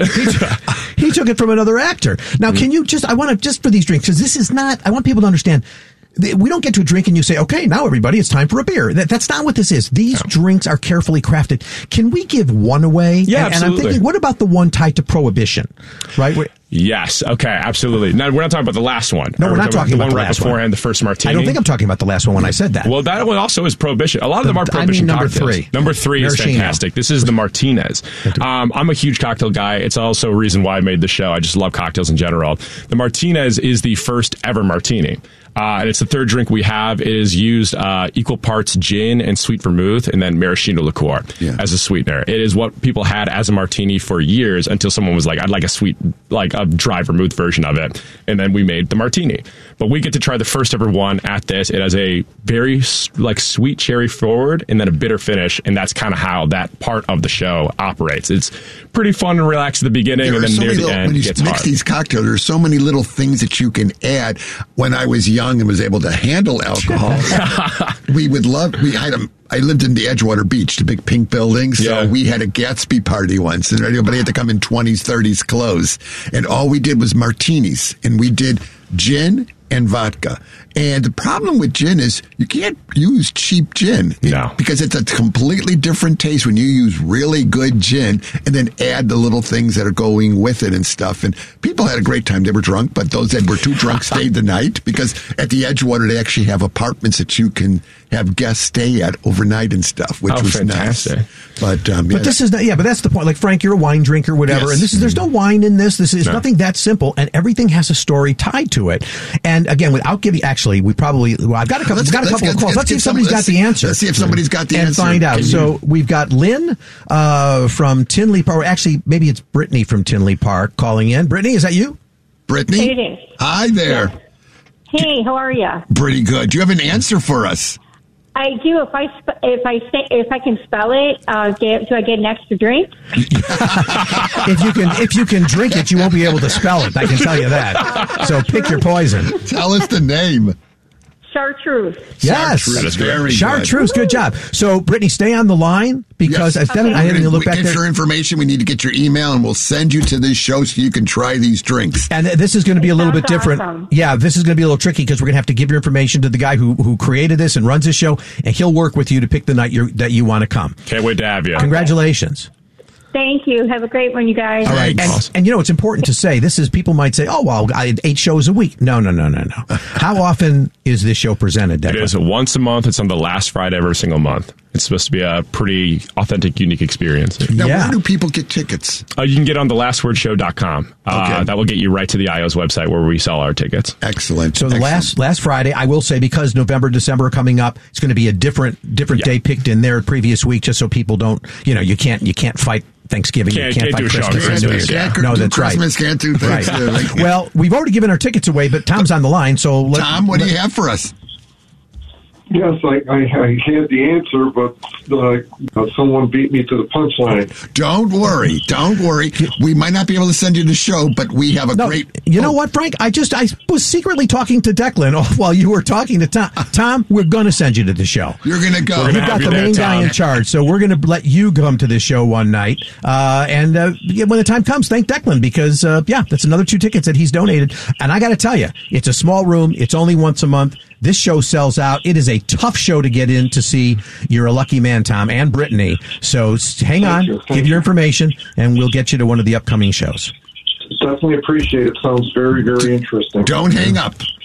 [SPEAKER 1] he, he took it from another actor. Now, can you just, I want to, just for these drinks, because this is not, I want people to understand, th- we don't get to a drink and you say, okay, now everybody, it's time for a beer. That, that's not what this is. These no. drinks are carefully crafted. Can we give one away?
[SPEAKER 6] Yeah,
[SPEAKER 1] and,
[SPEAKER 6] absolutely.
[SPEAKER 1] And I'm thinking, what about the one tied to Prohibition? Right? Where,
[SPEAKER 6] Yes. Okay. Absolutely. Now we're not talking about the last one.
[SPEAKER 1] No, we're not talking about, about
[SPEAKER 6] the one
[SPEAKER 1] the
[SPEAKER 6] right
[SPEAKER 1] last
[SPEAKER 6] beforehand,
[SPEAKER 1] one.
[SPEAKER 6] The first martini.
[SPEAKER 1] I don't think I'm talking about the last one when I said that.
[SPEAKER 6] Well, that one also is Prohibition. A lot of them are Prohibition
[SPEAKER 1] I mean number
[SPEAKER 6] cocktails.
[SPEAKER 1] three.
[SPEAKER 6] Number three is
[SPEAKER 1] Maraschino.
[SPEAKER 6] fantastic. This is the Martinez. Um, I'm a huge cocktail guy. It's also a reason why I made the show. I just love cocktails in general. The Martinez is the first ever martini. Uh, and it's the third drink we have. It is used uh, equal parts gin and sweet vermouth, and then maraschino liqueur yeah. as a sweetener. It is what people had as a martini for years until someone was like, "I'd like a sweet, like a dry vermouth version of it," and then we made the martini. But we get to try the first ever one at this. It has a very like sweet cherry forward, and then a bitter finish, and that's kind of how that part of the show operates. It's pretty fun and relaxed at the beginning,
[SPEAKER 2] there
[SPEAKER 6] and then
[SPEAKER 2] so
[SPEAKER 6] near the
[SPEAKER 2] little,
[SPEAKER 6] end,
[SPEAKER 2] when you
[SPEAKER 6] it gets
[SPEAKER 2] mix
[SPEAKER 6] hard.
[SPEAKER 2] these cocktails, there's so many little things that you can add. When I was young and was able to handle alcohol, we would love. We had a. I lived in the Edgewater Beach, the big pink building, so yeah. we had a Gatsby party once, and everybody had to come in twenties, thirties clothes, and all we did was martinis, and we did gin and vodka. And the problem with gin is you can't use cheap gin.
[SPEAKER 6] No.
[SPEAKER 2] Because it's a completely different taste when you use really good gin and then add the little things that are going with it and stuff. And people had a great time. They were drunk, but those that were too drunk stayed the night, because at the Edgewater they actually have apartments that you can have guests stay at overnight and stuff, which
[SPEAKER 6] oh,
[SPEAKER 2] was
[SPEAKER 6] fantastic.
[SPEAKER 2] nice. But um, yeah,
[SPEAKER 1] but this is not, yeah, but that's the point. Like Frank, you're a wine drinker, whatever,
[SPEAKER 2] yes.
[SPEAKER 1] and this is there's no wine in this. This is
[SPEAKER 6] no.
[SPEAKER 1] nothing that simple, and everything has a story tied to it. And again, without giving, actually, we probably well, I've got a couple,
[SPEAKER 2] let's,
[SPEAKER 1] got a couple
[SPEAKER 2] let's,
[SPEAKER 1] of calls. Let's, let's see if somebody's got the answer.
[SPEAKER 2] Let's see if somebody's got the
[SPEAKER 1] and
[SPEAKER 2] answer
[SPEAKER 1] find out.
[SPEAKER 2] Can
[SPEAKER 1] So
[SPEAKER 2] you?
[SPEAKER 1] we've got Lynn uh, from Tinley Park. Actually, maybe it's Brittany from Tinley Park calling in. Brittany, is that you?
[SPEAKER 2] Brittany,
[SPEAKER 7] it is.
[SPEAKER 2] Hi there.
[SPEAKER 7] Yeah. Hey, how are you?
[SPEAKER 2] Pretty good. Do you have an answer for us?
[SPEAKER 7] I do. If I sp- if I say if I can spell it, uh, get, do I get an extra drink?
[SPEAKER 1] If you can if you can drink it, you won't be able to spell it. I can tell you that. So pick your poison.
[SPEAKER 2] Tell us the name.
[SPEAKER 7] Chartreuse.
[SPEAKER 1] Yes,
[SPEAKER 2] Chartreuse. Very
[SPEAKER 1] Chartreuse. Good. good job. So, Brittany, stay on the line because
[SPEAKER 2] yes.
[SPEAKER 1] I, okay. I didn't look
[SPEAKER 2] we
[SPEAKER 1] back
[SPEAKER 2] get
[SPEAKER 1] there.
[SPEAKER 2] your information. We need to get your email, and we'll send you to this show so you can try these drinks.
[SPEAKER 1] And this is going to be a little bit different.
[SPEAKER 7] Awesome.
[SPEAKER 1] Yeah, this is going to be a little tricky because we're going to have to give your information to the guy who who created this and runs this show, and he'll work with you to pick the night you're, that you want to come.
[SPEAKER 6] Can't wait to have you.
[SPEAKER 1] Congratulations.
[SPEAKER 7] Thank you. Have a great one, you guys.
[SPEAKER 1] All right. And, and you know, it's important to say, this is, people might say, oh, well, I had eight shows a week. No, no, no, no, no. How often is this show presented, Declan?
[SPEAKER 6] It is once a month. It's on the last Friday of every single month. It's supposed to be a pretty authentic, unique experience.
[SPEAKER 2] Now,
[SPEAKER 1] yeah.
[SPEAKER 2] where do people get tickets?
[SPEAKER 6] Uh, you can get on the last word show dot com. Uh,
[SPEAKER 2] Okay.
[SPEAKER 6] That will get you right to the I O's website where we sell our tickets.
[SPEAKER 2] Excellent.
[SPEAKER 1] So the
[SPEAKER 2] Excellent.
[SPEAKER 1] last last Friday, I will say, because November, December are coming up, it's going to be a different different
[SPEAKER 6] Yeah.
[SPEAKER 1] day picked in there previous week, just so people don't, you know, you can't you can't fight Thanksgiving,
[SPEAKER 6] Can't-
[SPEAKER 1] you can't,
[SPEAKER 6] can't do a
[SPEAKER 1] fight
[SPEAKER 6] show on
[SPEAKER 1] Christmas and New
[SPEAKER 6] Christmas,
[SPEAKER 1] Year's.
[SPEAKER 6] yeah.
[SPEAKER 2] Can't
[SPEAKER 1] No,
[SPEAKER 2] do
[SPEAKER 1] that's
[SPEAKER 2] Christmas,
[SPEAKER 1] right.
[SPEAKER 2] can't do
[SPEAKER 1] Right.
[SPEAKER 2] Thanksgiving.
[SPEAKER 1] Well, we've already given our tickets away, but Tom's on the line, so let,
[SPEAKER 2] Tom, what
[SPEAKER 1] let,
[SPEAKER 2] do you have for us?
[SPEAKER 8] Yes, I, I, I had the answer, but uh, someone beat me to the punchline.
[SPEAKER 2] Don't worry. Don't worry. We might not be able to send you the show, but we have a
[SPEAKER 1] No,
[SPEAKER 2] great...
[SPEAKER 1] you know
[SPEAKER 2] oh,
[SPEAKER 1] what, Frank? I just I was secretly talking to Declan while you were talking to Tom. Tom, we're going to send you to the show.
[SPEAKER 2] You're going to go.
[SPEAKER 6] We're
[SPEAKER 1] We've
[SPEAKER 6] gonna
[SPEAKER 1] got
[SPEAKER 6] have
[SPEAKER 1] the
[SPEAKER 6] you
[SPEAKER 1] main
[SPEAKER 6] there,
[SPEAKER 1] guy
[SPEAKER 6] Tom.
[SPEAKER 1] in charge, so we're going to let you come to this show one night. Uh, and uh, yeah, when the time comes, thank Declan, because, uh, yeah, that's another two tickets that he's donated. And I got to tell you, it's a small room. It's only once a month. This show sells out. It is a tough show to get in to see. You're a lucky man, Tom, and Brittany. So s- hang on,
[SPEAKER 8] you. Thank
[SPEAKER 1] give your information, and we'll get you to one of the upcoming shows.
[SPEAKER 8] Definitely appreciate it. Sounds very, very interesting.
[SPEAKER 2] Don't hang up.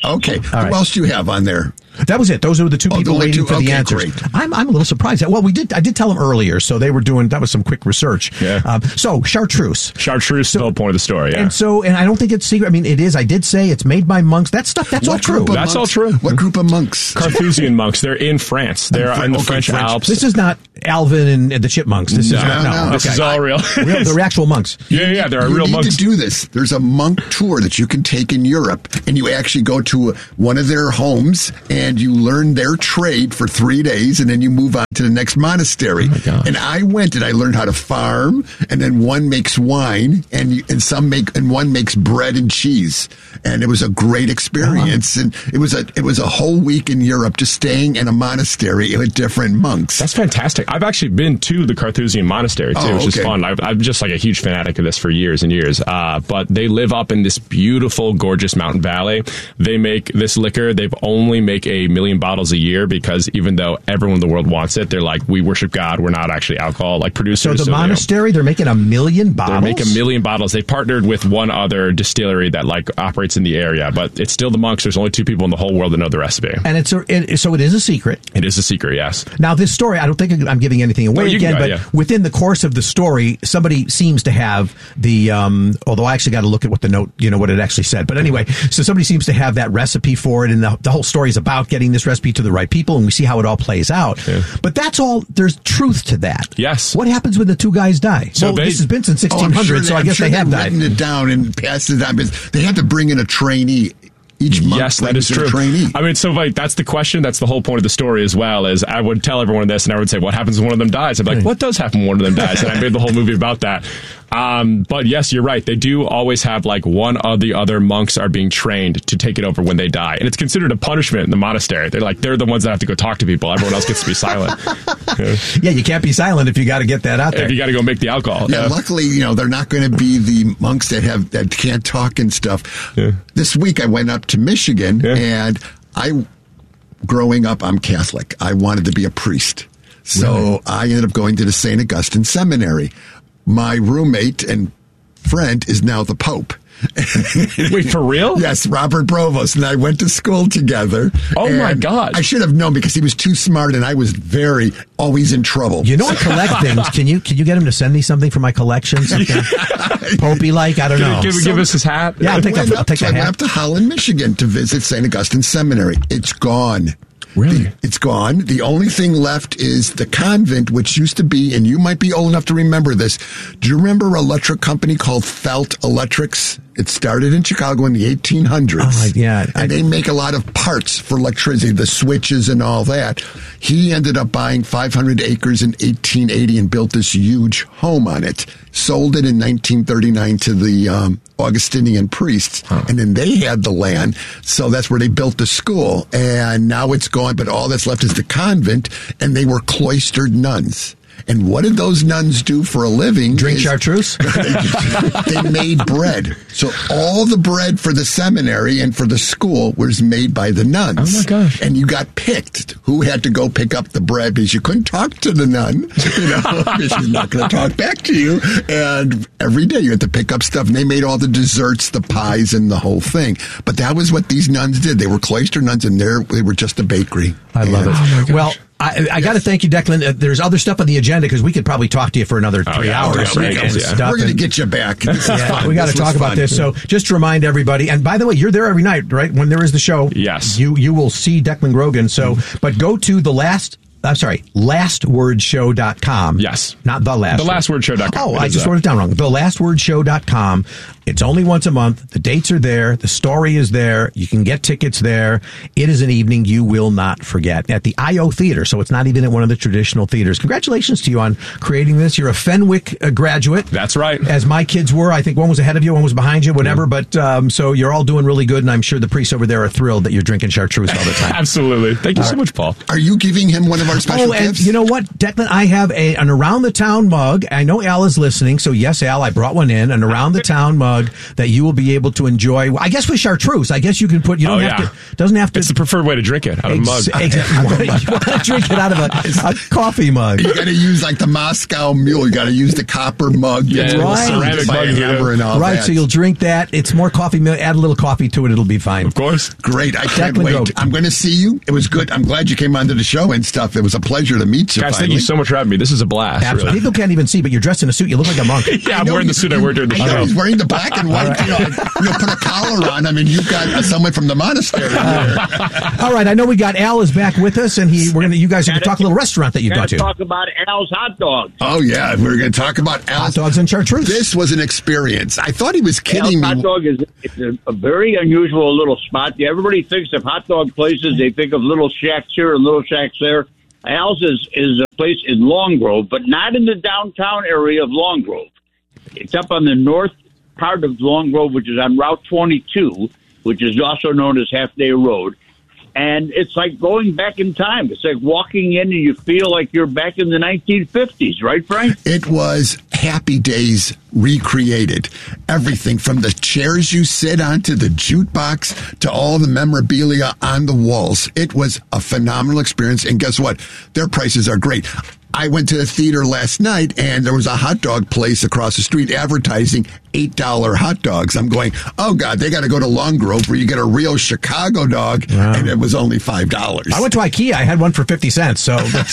[SPEAKER 2] Okay.
[SPEAKER 1] All right.
[SPEAKER 2] Who else do you have on there?
[SPEAKER 1] That was it. Those were the two
[SPEAKER 2] Oh,
[SPEAKER 1] people
[SPEAKER 2] the only
[SPEAKER 1] waiting
[SPEAKER 2] two?
[SPEAKER 1] for the
[SPEAKER 2] Okay,
[SPEAKER 1] answers.
[SPEAKER 2] great.
[SPEAKER 1] I'm I'm a little surprised. Well, we did. I did tell them earlier, so they were doing. That was some quick research.
[SPEAKER 6] Yeah.
[SPEAKER 1] Um, so chartreuse.
[SPEAKER 6] Chartreuse is the whole point of the story. Yeah.
[SPEAKER 1] And so, and I don't think it's secret. I mean, it is. I did say it's made by monks. That stuff. That's all
[SPEAKER 2] What
[SPEAKER 1] true.
[SPEAKER 2] group of
[SPEAKER 6] That's all
[SPEAKER 2] monks-
[SPEAKER 6] true.
[SPEAKER 2] What group of monks?
[SPEAKER 6] Carthusian monks. They're in France. They're
[SPEAKER 2] Fr-
[SPEAKER 6] in the
[SPEAKER 2] okay,
[SPEAKER 6] French,
[SPEAKER 2] French.
[SPEAKER 6] Alps.
[SPEAKER 1] This is not Alvin and, and the Chipmunks. This
[SPEAKER 6] no,
[SPEAKER 1] is not, no.
[SPEAKER 2] no,
[SPEAKER 6] this
[SPEAKER 1] okay.
[SPEAKER 6] is all real.
[SPEAKER 1] real. They're actual monks.
[SPEAKER 6] yeah, yeah. There are
[SPEAKER 2] You
[SPEAKER 6] real
[SPEAKER 2] need
[SPEAKER 6] monks.
[SPEAKER 2] to do this. There's a monk tour that you can take in Europe, and you actually go to one of their homes and you learn their trade for three days, and then you move on to the next monastery.
[SPEAKER 6] Oh
[SPEAKER 2] and I went and I learned how to farm, and then one makes wine, and you, and some make and one makes bread and cheese, and it was a great experience. And it was a it was a whole week in Europe, just staying in a monastery with different monks.
[SPEAKER 6] That's fantastic. I've actually been to the Carthusian monastery too,
[SPEAKER 2] Oh,
[SPEAKER 6] which is
[SPEAKER 2] okay.
[SPEAKER 6] fun. I've, I'm just like a huge fanatic of this for years and years. Uh, but they live up in this beautiful, gorgeous mountain valley. They make this liquor. They've only make a million bottles a year because even though everyone in the world wants it, they're like, we worship God. We're not actually alcohol like
[SPEAKER 1] So
[SPEAKER 6] producers.
[SPEAKER 1] the
[SPEAKER 6] they don't-
[SPEAKER 1] monastery, they're making a million bottles.
[SPEAKER 6] They make a million bottles. They partnered with one other distillery that like operates in the area, but it's still the monks. There's only two people in the whole world that know the recipe.
[SPEAKER 1] And it's a, it, so it is a secret.
[SPEAKER 6] It is a secret, yes.
[SPEAKER 1] Now, this story, I don't think I'm giving anything away
[SPEAKER 6] No, you
[SPEAKER 1] again,
[SPEAKER 6] can go,
[SPEAKER 1] but
[SPEAKER 6] yeah.
[SPEAKER 1] within the course of the story, somebody seems to have the, um, although I actually got to look at what the note, you know, what it actually said. But anyway, so somebody seems to have that recipe for it, and the, the whole story is about getting this recipe to the right people, and we see how it all plays out.
[SPEAKER 6] Yeah.
[SPEAKER 1] But that's all, there's truth to that.
[SPEAKER 6] Yes.
[SPEAKER 1] What happens when the two guys die?
[SPEAKER 6] So
[SPEAKER 1] well,
[SPEAKER 6] they-
[SPEAKER 1] this has been since
[SPEAKER 2] Oh, I'm
[SPEAKER 1] sixteen hundred,
[SPEAKER 2] sure
[SPEAKER 1] so I
[SPEAKER 2] I'm
[SPEAKER 1] guess
[SPEAKER 2] sure
[SPEAKER 1] they have
[SPEAKER 2] they've
[SPEAKER 1] died.
[SPEAKER 2] written it down and passed it down. But they had to bring in a trainee. Each month
[SPEAKER 6] Yes, that
[SPEAKER 2] brings
[SPEAKER 6] is
[SPEAKER 2] in a
[SPEAKER 6] true.
[SPEAKER 2] trainee.
[SPEAKER 6] I mean, so like that's the question. That's the whole point of the story as well. Is I would tell everyone this, and I would say, "What happens when one of them dies?" I'd be like, "What does happen when one of them dies?" And I made the whole movie about that. Um, but yes, you're right. They do always have like one of the other monks are being trained to take it over when they die, and it's considered a punishment in the monastery. They're like they're the ones that have to go talk to people. Everyone else gets to be silent. Yeah.
[SPEAKER 1] Yeah, you can't be silent if you got to get that out there.
[SPEAKER 6] If you got to go make the alcohol.
[SPEAKER 2] Yeah,
[SPEAKER 6] Yeah.
[SPEAKER 2] luckily, you know, they're not going to be the monks that have that can't talk and stuff.
[SPEAKER 6] Yeah.
[SPEAKER 2] This week I went up to Michigan,
[SPEAKER 6] Yeah.
[SPEAKER 2] and I, growing up, I'm Catholic. I wanted to be a priest. So I ended up going to the Saint Augustine Seminary. My roommate and friend is now the Pope.
[SPEAKER 6] Wait, for real?
[SPEAKER 2] Yes, Robert Provost and I went to school together.
[SPEAKER 6] Oh, my
[SPEAKER 2] and
[SPEAKER 6] gosh.
[SPEAKER 2] I should have known because he was too smart and I was very always in trouble.
[SPEAKER 1] You know, I collect things. Can you can you get him to send me something for my collection? Something Popey like? I don't know.
[SPEAKER 6] Give, give us his hat.
[SPEAKER 1] Yeah, I'll take
[SPEAKER 2] went
[SPEAKER 1] that. I'll
[SPEAKER 2] up
[SPEAKER 1] take
[SPEAKER 2] to-
[SPEAKER 1] that
[SPEAKER 2] I went
[SPEAKER 1] hat.
[SPEAKER 2] up to Holland, Michigan to visit Saint Augustine Seminary. It's gone.
[SPEAKER 6] Really?
[SPEAKER 2] The- it's gone. The only thing left is the convent, which used to be, and you might be old enough to remember this. Do you remember an electric company called Felt Electrics? It started in Chicago in the eighteen hundreds.
[SPEAKER 1] Oh, yeah.
[SPEAKER 2] And they make a lot of parts for electricity, the switches and all that. He ended up buying five hundred acres in eighteen eighty and built this huge home on it. Sold it in nineteen thirty-nine to the um, Augustinian priests. And then they had the land. So that's where they built the school. And now it's gone, but all that's left is the convent. And they were cloistered nuns. And what did those nuns do for a living?
[SPEAKER 1] Drink
[SPEAKER 2] is-
[SPEAKER 1] chartreuse?
[SPEAKER 2] they made bread. So all the bread for the seminary and for the school was made by the nuns.
[SPEAKER 6] Oh, my gosh.
[SPEAKER 2] And you got picked who had to go pick up the bread because you couldn't talk to the nun, you know, because she's not going to talk back to you. And every day you had to pick up stuff. And they made all the desserts, the pies, and the whole thing. But that was what these nuns did. They were cloister nuns, and they're- they were just a bakery.
[SPEAKER 1] I love
[SPEAKER 2] And-
[SPEAKER 1] it. Well, I, I got to thank you, Declan. Uh, there's other stuff on the agenda because we could probably talk to you for another
[SPEAKER 6] Oh,
[SPEAKER 1] three
[SPEAKER 6] yeah,
[SPEAKER 1] hours.
[SPEAKER 6] we're
[SPEAKER 1] and
[SPEAKER 6] gonna- yeah.
[SPEAKER 1] stuff.
[SPEAKER 2] We're going to
[SPEAKER 1] And-
[SPEAKER 2] get you back. This is
[SPEAKER 1] Yeah,
[SPEAKER 2] fun.
[SPEAKER 1] we got to
[SPEAKER 2] This was
[SPEAKER 1] talk about
[SPEAKER 2] fun.
[SPEAKER 1] this. So, just to remind everybody, and by the way, you're there every night, right? When there is the show,
[SPEAKER 6] Yes.
[SPEAKER 1] you you will see Declan Grogan. So, but go to the last. I'm sorry, last word show dot com.
[SPEAKER 6] Yes.
[SPEAKER 1] Not the last.
[SPEAKER 6] The last word show dot com.
[SPEAKER 1] Oh,
[SPEAKER 6] It
[SPEAKER 1] I
[SPEAKER 6] is
[SPEAKER 1] just
[SPEAKER 6] that.
[SPEAKER 1] wrote it down wrong. the last word show dot com. It's only once a month. The dates are there. The story is there. You can get tickets there. It is an evening you will not forget at the I O Theater. So it's not even at one of the traditional theaters. Congratulations to you on creating this. You're a Fenwick uh, graduate.
[SPEAKER 6] That's right.
[SPEAKER 1] As my kids were. I think one was ahead of you, one was behind you, whatever. But um, so you're all doing really good, and I'm sure the priests over there are thrilled that you're drinking chartreuse all the time.
[SPEAKER 6] Absolutely. Thank you so much, Paul.
[SPEAKER 2] Are you giving him one of our special
[SPEAKER 1] Oh, and
[SPEAKER 2] gifts?
[SPEAKER 1] you know what, Declan? I have a an Around the Town mug. I know Al is listening, so yes, Al, I brought one in, an Around the Town mug. mug that you will be able to enjoy. I guess with chartreuse, I guess you can put. You don't
[SPEAKER 6] Oh,
[SPEAKER 1] have
[SPEAKER 6] yeah.
[SPEAKER 1] to. Doesn't have to.
[SPEAKER 6] It's the preferred way to drink it, out of a mug.
[SPEAKER 1] Ex- exactly. You want to- you want to drink it out of a, a coffee mug.
[SPEAKER 2] You got to use like the Moscow Mule. You got to use the copper mug.
[SPEAKER 6] Yeah,
[SPEAKER 2] that's
[SPEAKER 1] right.
[SPEAKER 6] ceramic
[SPEAKER 2] by a
[SPEAKER 6] mug,
[SPEAKER 2] hammer
[SPEAKER 6] yeah.
[SPEAKER 2] and all
[SPEAKER 1] Right,
[SPEAKER 2] that.
[SPEAKER 1] so you'll drink that. It's more coffee milk. Add a little coffee to it. It'll be fine.
[SPEAKER 6] Of course.
[SPEAKER 2] Great. I can't
[SPEAKER 1] Declan
[SPEAKER 2] wait.
[SPEAKER 1] Grote.
[SPEAKER 2] I'm going to see you. It was good. I'm glad you came onto the show and stuff. It was a pleasure to meet you.
[SPEAKER 6] Guys,
[SPEAKER 2] finally.
[SPEAKER 6] thank you so much for having me. This is a blast.
[SPEAKER 1] Absolutely.
[SPEAKER 6] Really.
[SPEAKER 1] People can't even see, but you're dressed in a suit. You look like a monk.
[SPEAKER 6] Yeah, I'm
[SPEAKER 2] know
[SPEAKER 6] wearing
[SPEAKER 2] you-
[SPEAKER 6] the suit I wear during the
[SPEAKER 2] I know,
[SPEAKER 6] show.
[SPEAKER 2] he's wearing the black and white. You know, you know, put a collar on. I mean, you've got uh, someone from the monastery there.
[SPEAKER 1] All right, I know we got Al is back with us, and he we're gonna. You guys are gonna talk a little restaurant that you
[SPEAKER 9] Gotta
[SPEAKER 1] got to.
[SPEAKER 9] talk about Al's hot dogs.
[SPEAKER 2] Oh yeah, we're going to talk about
[SPEAKER 1] Hot
[SPEAKER 2] Al's.
[SPEAKER 1] dogs and chartreuse.
[SPEAKER 2] This was an experience. I thought he was
[SPEAKER 9] Al's
[SPEAKER 2] kidding
[SPEAKER 9] hot
[SPEAKER 2] me.
[SPEAKER 9] dog is it's a, a very unusual little spot. Everybody thinks of hot dog places. They think of little shacks here and little shacks there. Al's is, is a place in Long Grove, but not in the downtown area of Long Grove. It's up on the north part of Long Grove, which is on Route twenty-two, which is also known as Half Day Road. And it's like going back in time. It's like walking in and you feel like you're back in the nineteen fifties, right, Frank?
[SPEAKER 2] It was Happy Days recreated. Everything from the chairs you sit on to the jukebox to all the memorabilia on the walls. It was a phenomenal experience. And guess what? Their prices are great. I went to the theater last night and there was a hot dog place across the street advertising eight dollar hot dogs. I'm going, oh God, they got to go to Long Grove where you get a real Chicago dog.
[SPEAKER 1] Wow.
[SPEAKER 2] And it was only five dollars.
[SPEAKER 1] I went to IKEA. I had one for fifty cents. So that's,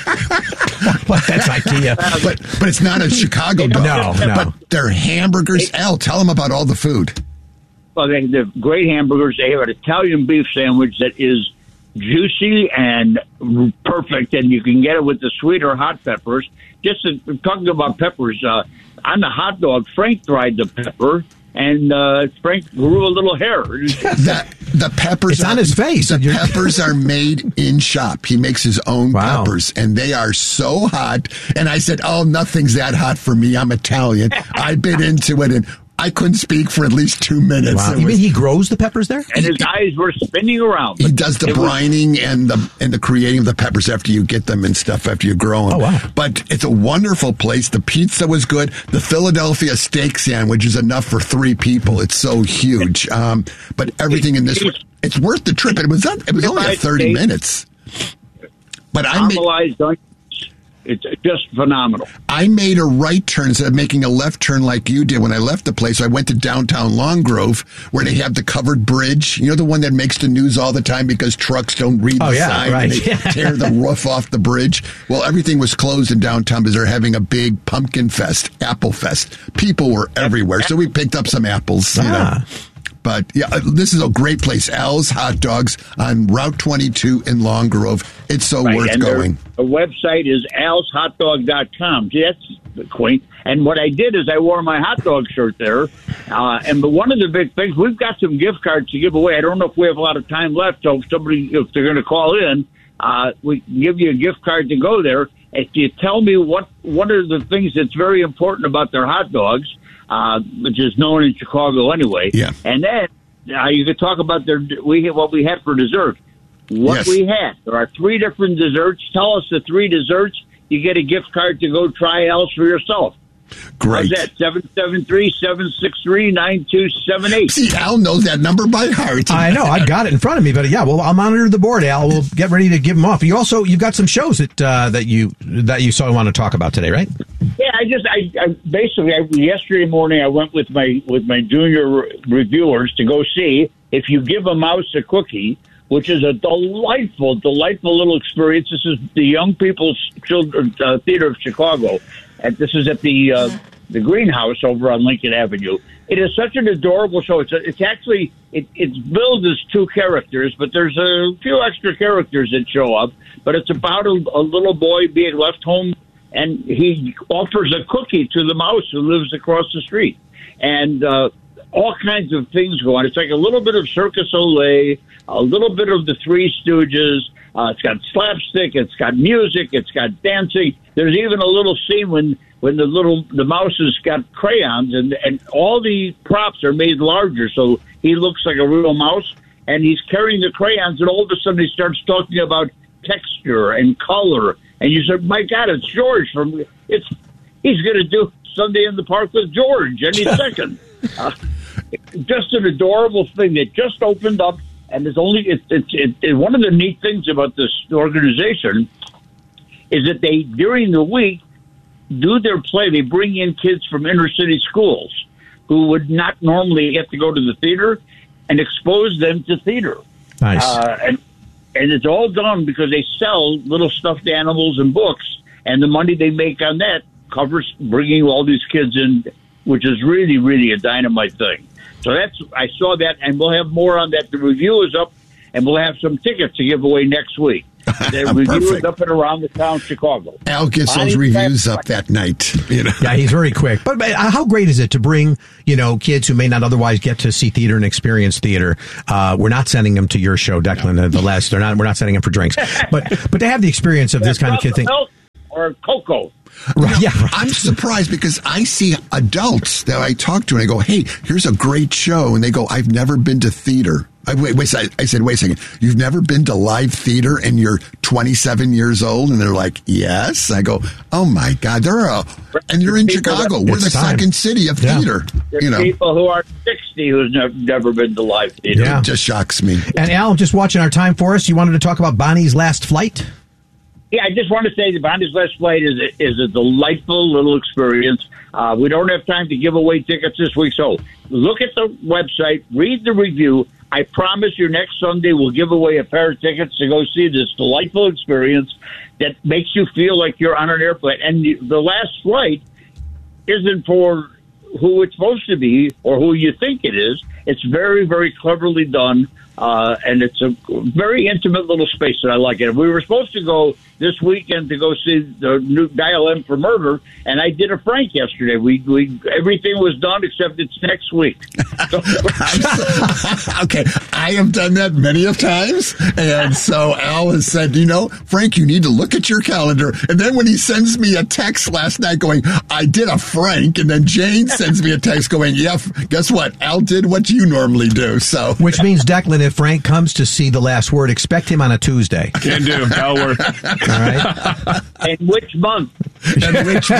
[SPEAKER 1] but that's IKEA.
[SPEAKER 2] But, but it's not a Chicago dog.
[SPEAKER 1] No, no.
[SPEAKER 2] But their hamburgers. Al, tell them about all the food.
[SPEAKER 9] Well, they have great hamburgers. They have an Italian beef sandwich that is juicy and perfect, and you can get it with the sweet or hot peppers. Just uh, talking about peppers, uh, on the hot dog, Frank dried the pepper, and uh, Frank grew a little hair.
[SPEAKER 2] The, the peppers
[SPEAKER 1] It's
[SPEAKER 2] are,
[SPEAKER 1] on his face.
[SPEAKER 2] The peppers are made in shop. He makes his own
[SPEAKER 1] Wow.
[SPEAKER 2] peppers, and they are so hot. And I said, oh, nothing's that hot for me. I'm Italian. I bit into it, and I couldn't speak for at least two minutes.
[SPEAKER 1] Wow.
[SPEAKER 2] It
[SPEAKER 1] You
[SPEAKER 2] was-
[SPEAKER 1] mean he grows the peppers there?
[SPEAKER 9] And his eyes were spinning around.
[SPEAKER 2] He does the
[SPEAKER 9] It was-
[SPEAKER 2] brining and the and the creating of the peppers after you get them and stuff after you grow them.
[SPEAKER 1] Oh, wow.
[SPEAKER 2] But it's a wonderful place. The pizza was good. The Philadelphia steak sandwich is enough for three people. It's so huge. Um, but everything in this, it's worth the trip. It was it was only
[SPEAKER 9] Five
[SPEAKER 2] thirty
[SPEAKER 9] days.
[SPEAKER 2] minutes. But I made,
[SPEAKER 9] Caramelized onions. It's just phenomenal.
[SPEAKER 2] I made a right turn instead of making a left turn like you did when I left the place. I went to downtown Long Grove where they have the covered bridge. You know, the one that makes the news all the time because trucks don't read
[SPEAKER 1] Oh,
[SPEAKER 2] the
[SPEAKER 1] yeah,
[SPEAKER 2] sign
[SPEAKER 1] right.
[SPEAKER 2] and they tear the roof off the bridge. Well, everything was closed in downtown because they're having a big pumpkin fest, apple fest. People were everywhere. So we picked up some apples, you
[SPEAKER 1] Ah.
[SPEAKER 2] know. But yeah, uh, this is a great place. Al's Hot Dogs on Route twenty-two in Long Grove. It's so
[SPEAKER 9] Right,
[SPEAKER 2] worth
[SPEAKER 9] and their-
[SPEAKER 2] going.
[SPEAKER 9] The website is als hot dog dot com. See, that's quaint. And what I did is I wore my hot dog shirt there. Uh, and but one of the big things, we've got some gift cards to give away. I don't know if we have a lot of time left. So if somebody, if they're going to call in, uh, we can give you a gift card to go there. If you tell me what what are the things that's very important about their hot dogs, uh, which is known in Chicago anyway.
[SPEAKER 2] Yeah.
[SPEAKER 9] And then uh, you could talk about their we what we had for dessert. What
[SPEAKER 2] Yes.
[SPEAKER 9] we had. There are three different desserts. Tell us the three desserts. You get a gift card to go try Al's for yourself.
[SPEAKER 2] Great.
[SPEAKER 9] How's that? seven seven three, seven six three, nine two seven eight.
[SPEAKER 2] See, Al knows that number by heart.
[SPEAKER 1] I know. I got it in front of me, but yeah, well, I'll monitor the board, Al. We'll get ready to give them off. You also, you've got some shows that uh, that you that you so want to talk about today, right?
[SPEAKER 9] Yeah, I just, I, I basically, I, yesterday morning, I went with my with my junior re- reviewers to go see If You Give a Mouse a Cookie, which is a delightful, delightful little experience. This is the Young People's Children uh, Theater of Chicago, and this is at the uh, the Greenhouse over on Lincoln Avenue. It is such an adorable show. It's a, it's actually it, it's billed as two characters, but there's a few extra characters that show up. But it's about a, a little boy being left home, and he offers a cookie to the mouse who lives across the street, and uh, all kinds of things go on. It's like a little bit of Circus Olay, a little bit of the Three Stooges. Uh, it's got slapstick. It's got music. It's got dancing. There's even a little scene when, when the little the mouse has got crayons, and and all the props are made larger, so he looks like a real mouse. And he's carrying the crayons, and all of a sudden he starts talking about texture and color. And you said, "My God, it's George from it's. He's going to do Sunday in the Park with George any second." Uh, just an adorable thing that just opened up, and it's only it's it's it, it, one of the neat things about this organization is that they during the week do their play. They bring in kids from inner city schools who would not normally get to go to the theater and expose them to theater.
[SPEAKER 1] Nice.
[SPEAKER 9] Uh, and and it's all done because they sell little stuffed animals and books, and the money they make on that covers bringing all these kids in, which is really, really a dynamite thing. So that's I saw that, and we'll have more on that. The review is up, and we'll have some tickets to give away next week. The review is up and around the town, Chicago.
[SPEAKER 2] Al gets those reviews up that night. You know?
[SPEAKER 1] Yeah, he's very quick. But, but how great is it to bring, you know, kids who may not otherwise get to see theater and experience theater? Uh, we're not sending them to your show, Declan. No. The last, they're not. We're not sending them for drinks. But but they have the experience of this kind of kid thing.
[SPEAKER 9] Or cocoa.
[SPEAKER 2] Right, yeah, right. I'm surprised because I see adults that I talk to and I go, hey, here's a great show. And they go, I've never been to theater. I, wait, wait, I said, wait a second. You've never been to live theater and you're twenty-seven years old? And they're like, yes. I go, oh my God, they're a, and you're in Chicago. We're the time. second city of yeah. theater.
[SPEAKER 9] There's
[SPEAKER 2] you know,
[SPEAKER 9] people who are sixty who's never, never been to live theater.
[SPEAKER 2] Yeah. It just shocks me.
[SPEAKER 1] And Al, just watching our time for us, you wanted to talk about Bonnie's Last Flight?
[SPEAKER 9] Yeah, I just want to say that Bonnie's Last Flight is a, is a delightful little experience. Uh, we don't have time to give away tickets this week, so look at the website, read the review. I promise you next Sunday we'll give away a pair of tickets to go see this delightful experience that makes you feel like you're on an airplane. And the, the last flight isn't for who it's supposed to be or who you think it is. It's very, very cleverly done. Uh, and it's a very intimate little space, and I like it. We were supposed to go this weekend to go see the new Dial M for Murder, and I did a Frank yesterday. We, we everything was done except it's next week. So,
[SPEAKER 2] okay, I have done that many of times, and so Al has said, you know, Frank, you need to look at your calendar. And then when he sends me a text last night going, I did a Frank, and then Jane sends me a text going, yeah, guess what? Al did what you normally do. So,
[SPEAKER 1] which means, Declan, if Frank comes to see The Last Word, expect him on a Tuesday.
[SPEAKER 6] Can do. That'll work.
[SPEAKER 1] All right.
[SPEAKER 9] And which month?
[SPEAKER 2] And which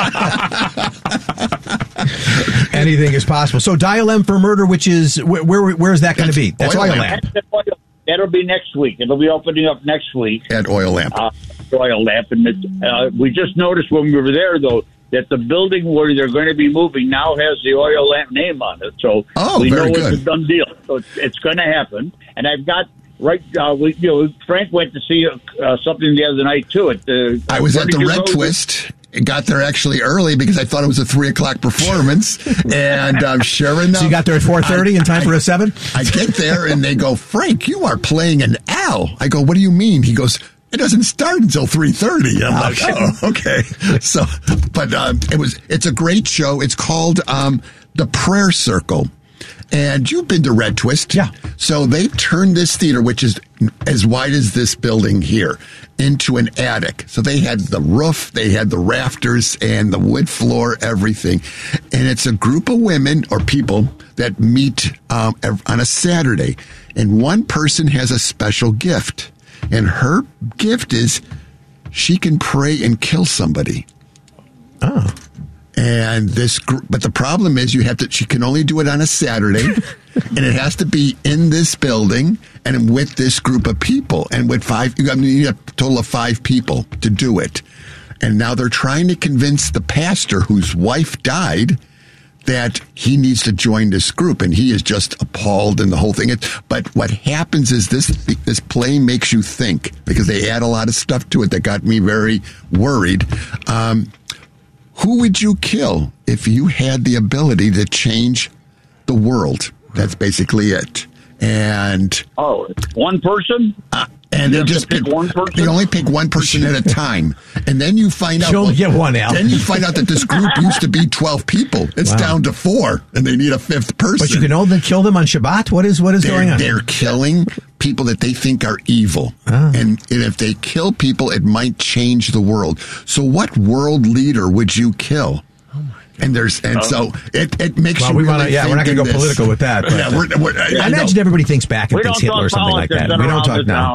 [SPEAKER 1] Anything is possible. So Dial M for Murder, which is, where, where, where is that going to be? That's Oil Lamp.
[SPEAKER 9] Lamp. That'll be next week. It'll be opening up next week.
[SPEAKER 2] At Oil Lamp.
[SPEAKER 9] Uh, Oil Lamp. And it, uh, we just noticed when we were there, though, that the building where they're going to be moving now has the Oil Lamp name on it. So
[SPEAKER 2] oh,
[SPEAKER 9] we know
[SPEAKER 2] very
[SPEAKER 9] it's
[SPEAKER 2] good.
[SPEAKER 9] a done deal. So it's, it's going to happen. And I've got, right, uh, we, you know, Frank went to see uh, something the other night, too. At the,
[SPEAKER 2] I was at the Red Twist. Got there actually early because I thought it was a three o'clock performance, and um, sure enough,
[SPEAKER 1] so you got there at four thirty in time I, for a seven.
[SPEAKER 2] I get there and they go, Frank, you are playing an Al. I go, what do you mean? He goes, it doesn't start until three thirty. I'm like, oh, okay. So, but um, it was it's a great show. It's called um, The Prayer Circle. And you've been to Red Twist.
[SPEAKER 1] Yeah.
[SPEAKER 2] So they turned this theater, which is as wide as this building here, into an attic. So they had the roof, they had the rafters and the wood floor, everything. And it's a group of women or people that meet um, on a Saturday. And one person has a special gift. And her gift is she can pray and kill somebody.
[SPEAKER 1] Oh.
[SPEAKER 2] And this, group, but the problem is you have to, she can only do it on a Saturday and it has to be in this building and with this group of people and with five, I mean, you have a total of five people to do it. And now they're trying to convince the pastor whose wife died that he needs to join this group, and he is just appalled in the whole thing. But what happens is this, this play makes you think because they add a lot of stuff to it that got me very worried. Um, Who would you kill if you had the ability to change the world? That's basically it. And
[SPEAKER 9] oh, one person?
[SPEAKER 2] Uh, and they just pick,
[SPEAKER 9] pick one person.
[SPEAKER 2] They only pick one person at a time, and then you find out.
[SPEAKER 1] You only get one, Al.
[SPEAKER 2] Then you find out that this group used to be twelve people. It's wow. down to four, and they need a fifth person.
[SPEAKER 1] But you can only kill them on Shabbat. What is what is
[SPEAKER 2] they're,
[SPEAKER 1] going on?
[SPEAKER 2] They're killing people that they think are evil,
[SPEAKER 1] oh.
[SPEAKER 2] and, and if they kill people, it might change the world. So, what world leader would you kill? And there's and oh. so it, it makes
[SPEAKER 1] well,
[SPEAKER 2] you
[SPEAKER 1] we
[SPEAKER 2] really
[SPEAKER 1] wanna, yeah we're not going to go
[SPEAKER 2] this.
[SPEAKER 1] political with that. But,
[SPEAKER 2] yeah, we're, we're,
[SPEAKER 1] I, I imagine everybody thinks back and
[SPEAKER 9] we
[SPEAKER 1] thinks Hitler or something like that. We don't talk now.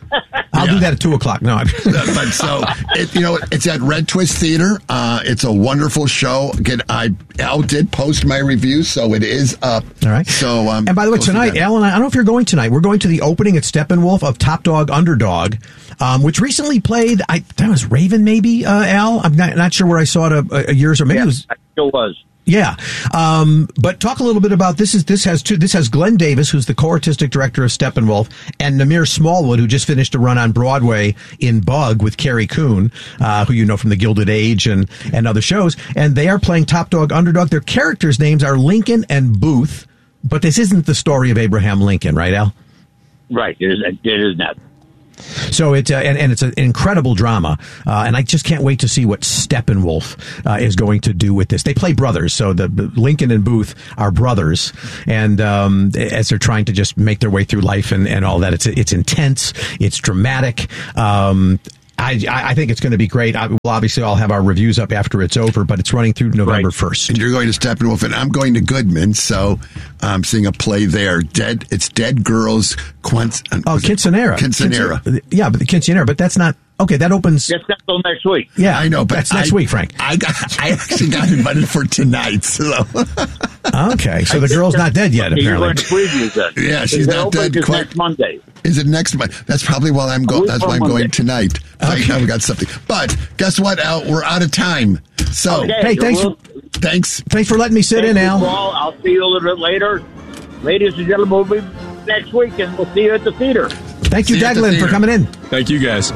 [SPEAKER 1] I'll
[SPEAKER 2] Yeah.
[SPEAKER 1] do that at two o'clock. No, I'm
[SPEAKER 2] but so it, you know, it's at Red Twist Theater. Uh, it's a wonderful show. Again, I Al did post my review, so it is up.
[SPEAKER 1] All right.
[SPEAKER 2] So, um,
[SPEAKER 1] and by the way,
[SPEAKER 2] go see
[SPEAKER 1] tonight,
[SPEAKER 2] that.
[SPEAKER 1] Alan, I don't know if you're going tonight. We're going to the opening at Steppenwolf of Top Dog Underdog, um, which recently played. I that was Raven, maybe. Uh, Al, I'm not not sure where I saw it a, a years or maybe
[SPEAKER 9] Yeah,
[SPEAKER 1] it was.
[SPEAKER 9] it still was.
[SPEAKER 1] Yeah, um, but talk a little bit about this. Is this has two? This has Glenn Davis, who's the co-artistic director of Steppenwolf, and Namir Smallwood, who just finished a run on Broadway in Bug with Carrie Coon, uh, who you know from The Gilded Age and and other shows. And they are playing Top Dog Underdog. Their characters' names are Lincoln and Booth, but this isn't the story of Abraham Lincoln, right, Al?
[SPEAKER 9] Right. It is, it is not.
[SPEAKER 1] So it uh, and, and it's an incredible drama, uh, and I just can't wait to see what Steppenwolf uh, is going to do with this. They play brothers, so the Lincoln and Booth are brothers, and um, as they're trying to just make their way through life and, and all that, it's it's intense, it's dramatic. Um, I, I think it's going to be great. I, well, obviously, I'll have our reviews up after it's over, but it's running through November first.
[SPEAKER 2] And you're going to Steppenwolf, and I'm going to Goodman, so I'm seeing a play there. Dead, it's Dead Girls. Quint,
[SPEAKER 1] oh, Quinceanera.
[SPEAKER 2] Quinceanera.
[SPEAKER 1] Quince- yeah, but the Quinceanera, but that's not. Okay, that opens.
[SPEAKER 9] That's not till next week.
[SPEAKER 1] Yeah,
[SPEAKER 2] I know, but
[SPEAKER 1] that's next
[SPEAKER 2] I,
[SPEAKER 1] week, Frank.
[SPEAKER 2] I got, I actually got invited for tonight. So
[SPEAKER 1] okay, so the girl's not dead yet.
[SPEAKER 9] Okay,
[SPEAKER 1] Apparently,
[SPEAKER 9] you're going to previews then.
[SPEAKER 2] Yeah, she's
[SPEAKER 9] It
[SPEAKER 2] not
[SPEAKER 9] opens
[SPEAKER 2] dead
[SPEAKER 9] is
[SPEAKER 2] quite.
[SPEAKER 9] next Monday.
[SPEAKER 2] Is it next month? That's probably why I'm going.
[SPEAKER 9] week
[SPEAKER 2] That's
[SPEAKER 9] from
[SPEAKER 2] why I'm
[SPEAKER 9] Monday.
[SPEAKER 2] going tonight.
[SPEAKER 1] Okay.
[SPEAKER 2] I've got something. But guess what, Al? We're out of time. So
[SPEAKER 9] Okay,
[SPEAKER 1] hey, thanks.
[SPEAKER 9] we'll-
[SPEAKER 2] thanks.
[SPEAKER 1] Thanks for letting me sit
[SPEAKER 9] Thank
[SPEAKER 1] in,
[SPEAKER 9] you,
[SPEAKER 1] Al.
[SPEAKER 9] Paul. I'll see you a little bit later. Ladies and gentlemen, we'll be next week, and we'll see you at the theater.
[SPEAKER 1] Thank you,
[SPEAKER 2] See you at the
[SPEAKER 1] Deglin, for
[SPEAKER 2] theater.
[SPEAKER 1] coming in.
[SPEAKER 6] Thank you, guys.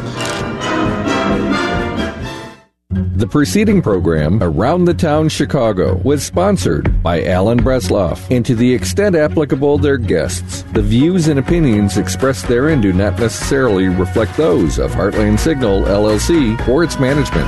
[SPEAKER 10] The preceding program, Around the Town Chicago, was sponsored by Alan Bresloff, and to the extent applicable, their guests. The views and opinions expressed therein do not necessarily reflect those of Heartland Signal, L L C, or its management.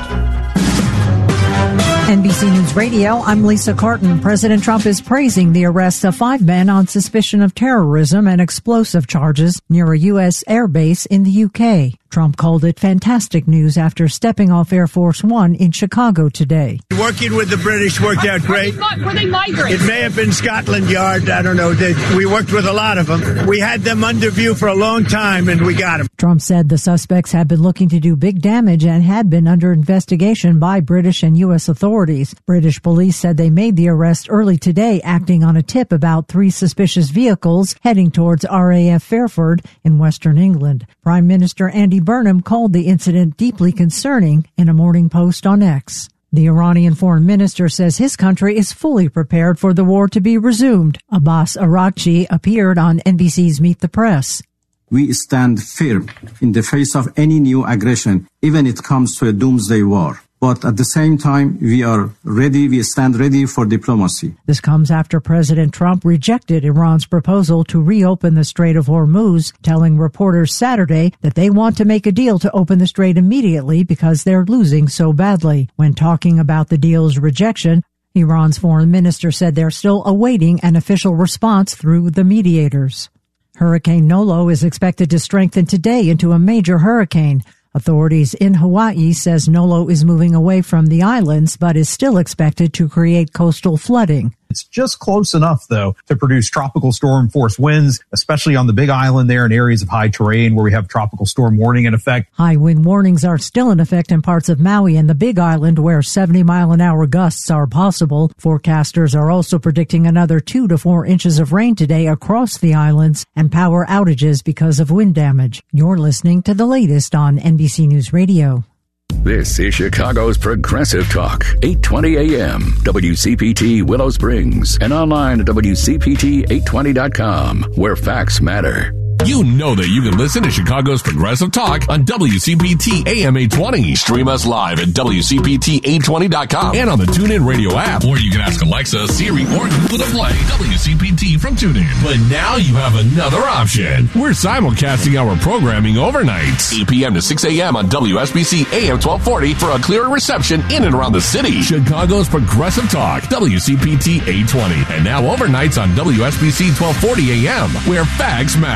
[SPEAKER 11] N B C News Radio, I'm Lisa Carton. President Trump is praising the arrest of five men on suspicion of terrorism and explosive charges near a U S airbase in the U K. Trump called it fantastic news after stepping off Air Force One in Chicago today.
[SPEAKER 12] Working with the British worked out great.
[SPEAKER 13] Were they migrants?
[SPEAKER 12] It may have been Scotland Yard. I don't know. They, we worked with a lot of them. We had them under view for a long time, and we got them.
[SPEAKER 11] Trump said the suspects had been looking to do big damage and had been under investigation by British and U S authorities. British police said they made the arrest early today, acting on a tip about three suspicious vehicles heading towards R A F Fairford in Western England. Prime Minister Andy Burnham called the incident deeply concerning in a Morning Post on X. The Iranian foreign minister says his country is fully prepared for the war to be resumed. Abbas Araghchi appeared on N B C's Meet the Press.
[SPEAKER 14] We stand firm in the face of any new aggression, even if it comes to a doomsday war. But at the same time, we are ready, we stand ready for diplomacy.
[SPEAKER 11] This comes after President Trump rejected Iran's proposal to reopen the Strait of Hormuz, telling reporters Saturday that they want to make a deal to open the strait immediately because they're losing so badly. When talking about the deal's rejection, Iran's foreign minister said they're still awaiting an official response through the mediators. Hurricane Nolo is expected to strengthen today into a major hurricane. Authorities in Hawaii says Nolo is moving away from the islands, but is still expected to create coastal flooding.
[SPEAKER 15] It's just close enough, though, to produce tropical storm force winds, especially on the Big Island there in areas of high terrain where we have tropical storm warning in effect.
[SPEAKER 11] High wind warnings are still in effect in parts of Maui and the Big Island where seventy mile an hour gusts are possible. Forecasters are also predicting another two to four inches of rain today across the islands and power outages because of wind damage. You're listening to the latest on N B C News Radio.
[SPEAKER 16] This is Chicago's Progressive Talk, eight twenty A M, W C P T Willow Springs, and online at W C P T eight twenty dot com, where facts matter.
[SPEAKER 17] You know that you can listen to Chicago's Progressive Talk on W C P T A M eight twenty. Stream us live at W C P T eight twenty dot com and on the TuneIn Radio app. Or you can ask Alexa, Siri, or Google to play W C P T from TuneIn. But now you have another option. We're simulcasting our programming overnight, eight p.m. to six a.m. on W S B C A M twelve forty for a clearer reception in and around the city. Chicago's Progressive Talk, W C P T eight twenty. And now overnights on W S B C twelve forty A M, where facts matter.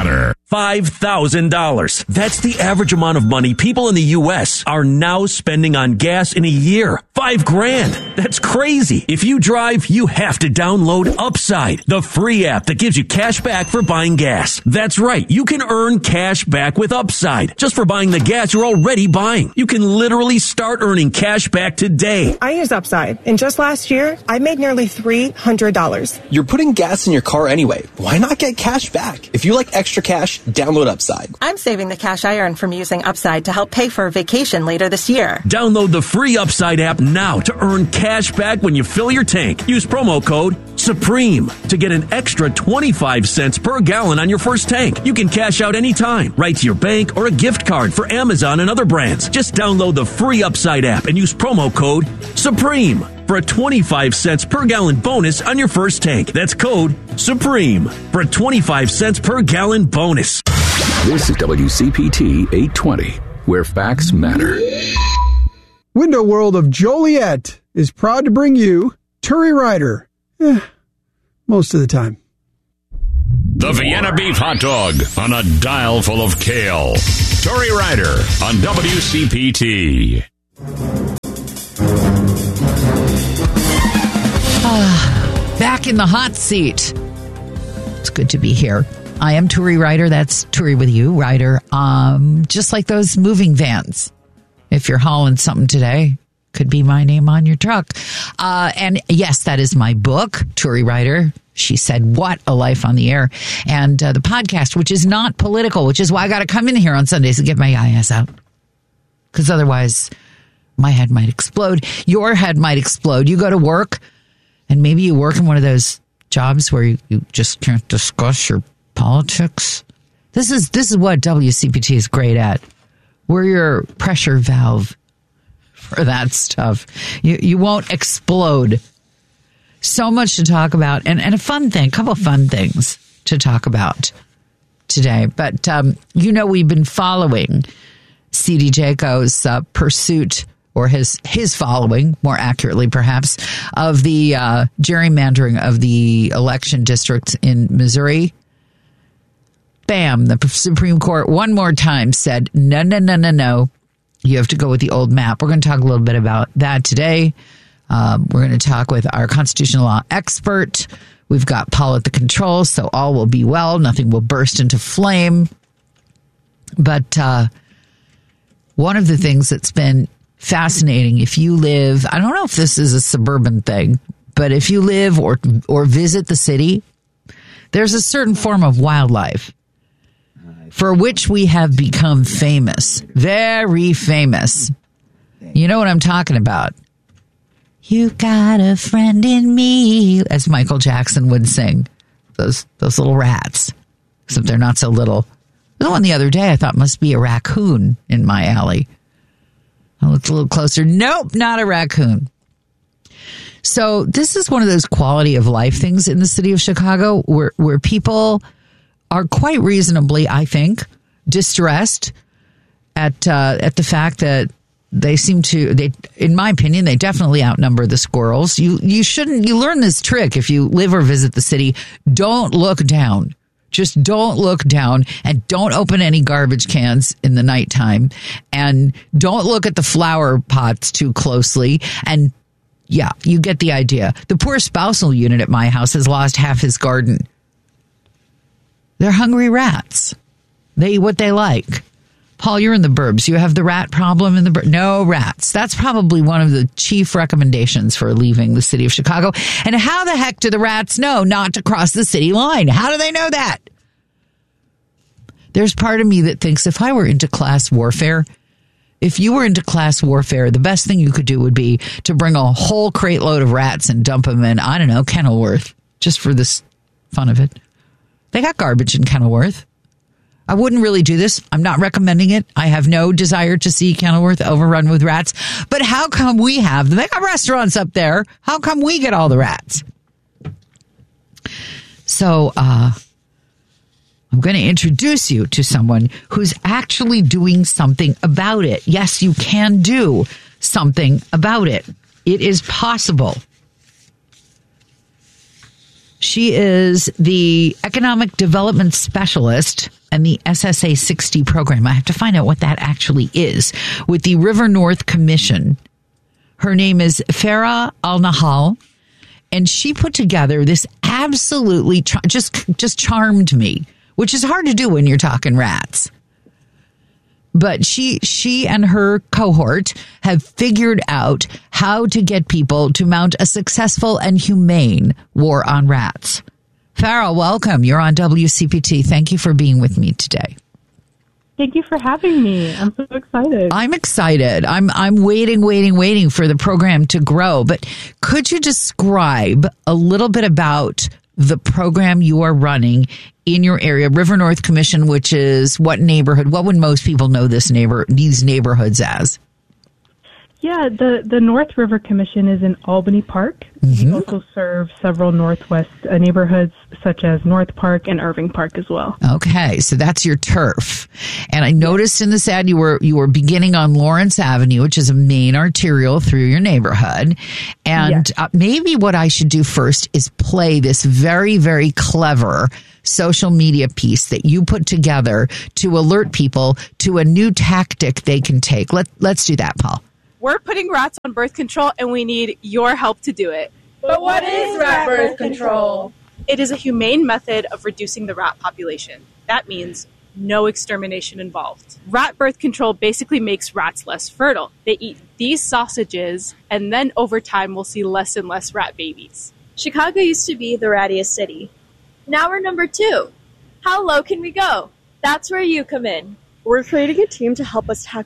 [SPEAKER 13] five thousand dollars. That's the average amount of money people in the U S are now spending on gas in a year. Five grand. That's crazy. If you drive, you have to download Upside, the free app that gives you cash back for buying gas. That's right. You can earn cash back with Upside just for buying the gas you're already buying. You can literally start earning cash back today.
[SPEAKER 18] I use Upside, and just last year, I made nearly three hundred dollars.
[SPEAKER 19] You're putting gas in your car anyway. Why not get cash back? If you like extra cash, download Upside.
[SPEAKER 18] I'm saving the cash I earn from using Upside to help pay for a vacation later this year.
[SPEAKER 13] Download the free Upside app now to earn cash back when you fill your tank. Use promo code SUPREME to get an extra twenty-five cents per gallon on your first tank. You can cash out anytime, right to your bank or a gift card for Amazon and other brands. Just download the free Upside app and use promo code SUPREME for a twenty-five cents per gallon bonus on your first tank. That's code SUPREME for a twenty-five cents per gallon bonus.
[SPEAKER 16] This is W C P T eight twenty, where facts matter.
[SPEAKER 20] Window World of Joliet is proud to bring you Turi Ryder. Eh, most of the time.
[SPEAKER 21] The Vienna Beef Hot Dog on a dial full of kale. Turi Ryder on W C P T.
[SPEAKER 22] Uh, back in the hot seat. It's good to be here. I am Turi Ryder. That's Turi with you, Ryder. Um, just like those moving vans. If you're hauling something today, could be my name on your truck. Uh, and yes, that is my book, Turi Ryder. She said, "What a Life on the Air." And uh, the podcast, which is not political, which is why I got to come in here on Sundays and get my I S out. Because otherwise, my head might explode. Your head might explode. You go to work, and maybe you work in one of those jobs where you, you just can't discuss your politics. This is this is what W C P T is great at. We're your pressure valve for that stuff. You you won't explode. So much to talk about, and, and a fun thing, a couple of fun things to talk about today. But um, you know, we've been following C D Jaco's uh, pursuit, or his his following, more accurately perhaps, of the uh, gerrymandering of the election districts in Missouri. Bam, the Supreme Court one more time said, no, no, no, no, no. You have to go with the old map. We're going to talk a little bit about that today. Um, we're going to talk with our constitutional law expert. We've got Paul at the controls, so all will be well. Nothing will burst into flame. But uh, one of the things that's been fascinating, if you live, I don't know if this is a suburban thing, but if you live or or visit the city, there's a certain form of wildlife for which we have become famous, very famous. You know what I'm talking about. You got a friend in me, as Michael Jackson would sing. Those those little rats, except they're not so little. The one the other day I thought must be a raccoon in my alley. I looked a little closer. Nope, not a raccoon. So this is one of those quality of life things in the city of Chicago where, where people are quite reasonably, I think, distressed at uh, at the fact that they seem to, they, in my opinion, they definitely outnumber the squirrels. You you shouldn't, you learn this trick if you live or visit the city. Don't look down. Just don't look down, and don't open any garbage cans in the nighttime, and don't look at the flower pots too closely. And yeah, you get the idea. The poor spousal unit at my house has lost half his garden. They're hungry rats. They eat what they like. Paul, you're in the burbs. You have the rat problem in the burbs. No rats. That's probably one of the chief recommendations for leaving the city of Chicago. And how the heck do the rats know not to cross the city line? How do they know that? There's part of me that thinks if I were into class warfare, if you were into class warfare, the best thing you could do would be to bring a whole crate load of rats and dump them in, I don't know, Kenilworth, just for this fun of it. They got garbage in Kenilworth. I wouldn't really do this. I'm not recommending it. I have no desire to see Kenilworth overrun with rats. But how come we have them? They got restaurants up there. How come we get all the rats? So uh, I'm going to introduce you to someone who's actually doing something about it. Yes, you can do something about it. It is possible. She is the Economic Development Specialist and the S S A sixty program. I have to find out what that actually is with the River North Commission. Her name is Farah Al-Nahal, and she put together this absolutely char- just just charmed me, which is hard to do when you're talking rats. But she she and her cohort have figured out how to get people to mount a successful and humane war on rats. Farah, welcome. You're on W C P T. Thank you for being with me today.
[SPEAKER 4] Thank you for having me. I'm so excited.
[SPEAKER 22] I'm excited. I'm I'm waiting, waiting, waiting for the program to grow. But could you describe a little bit about the program you are running in your area, River North Commission, which is what neighborhood? What would most people know this neighbor these neighborhoods as?
[SPEAKER 4] Yeah, the, the North River Commission is in Albany Park. Mm-hmm. We also serve several Northwest uh, neighborhoods, such as North Park and Irving Park as well.
[SPEAKER 22] Okay, so that's your turf. And I noticed in this ad you were you were beginning on Lawrence Avenue, which is a main arterial through your neighborhood. And yes. uh, maybe what I should do first is play this very, very clever social media piece that you put together to alert people to a new tactic they can take. Let, let's do that, Paul.
[SPEAKER 5] We're putting rats on birth control, and we need your help to do it.
[SPEAKER 23] But what is rat birth control?
[SPEAKER 5] It is a humane method of reducing the rat population. That means no extermination involved. Rat birth control basically makes rats less fertile. They eat these sausages, and then over time we'll see less and less rat babies.
[SPEAKER 23] Chicago used to be the rattiest city. Now we're number two. How low can we go? That's where you come in.
[SPEAKER 24] We're creating a team to help us tackle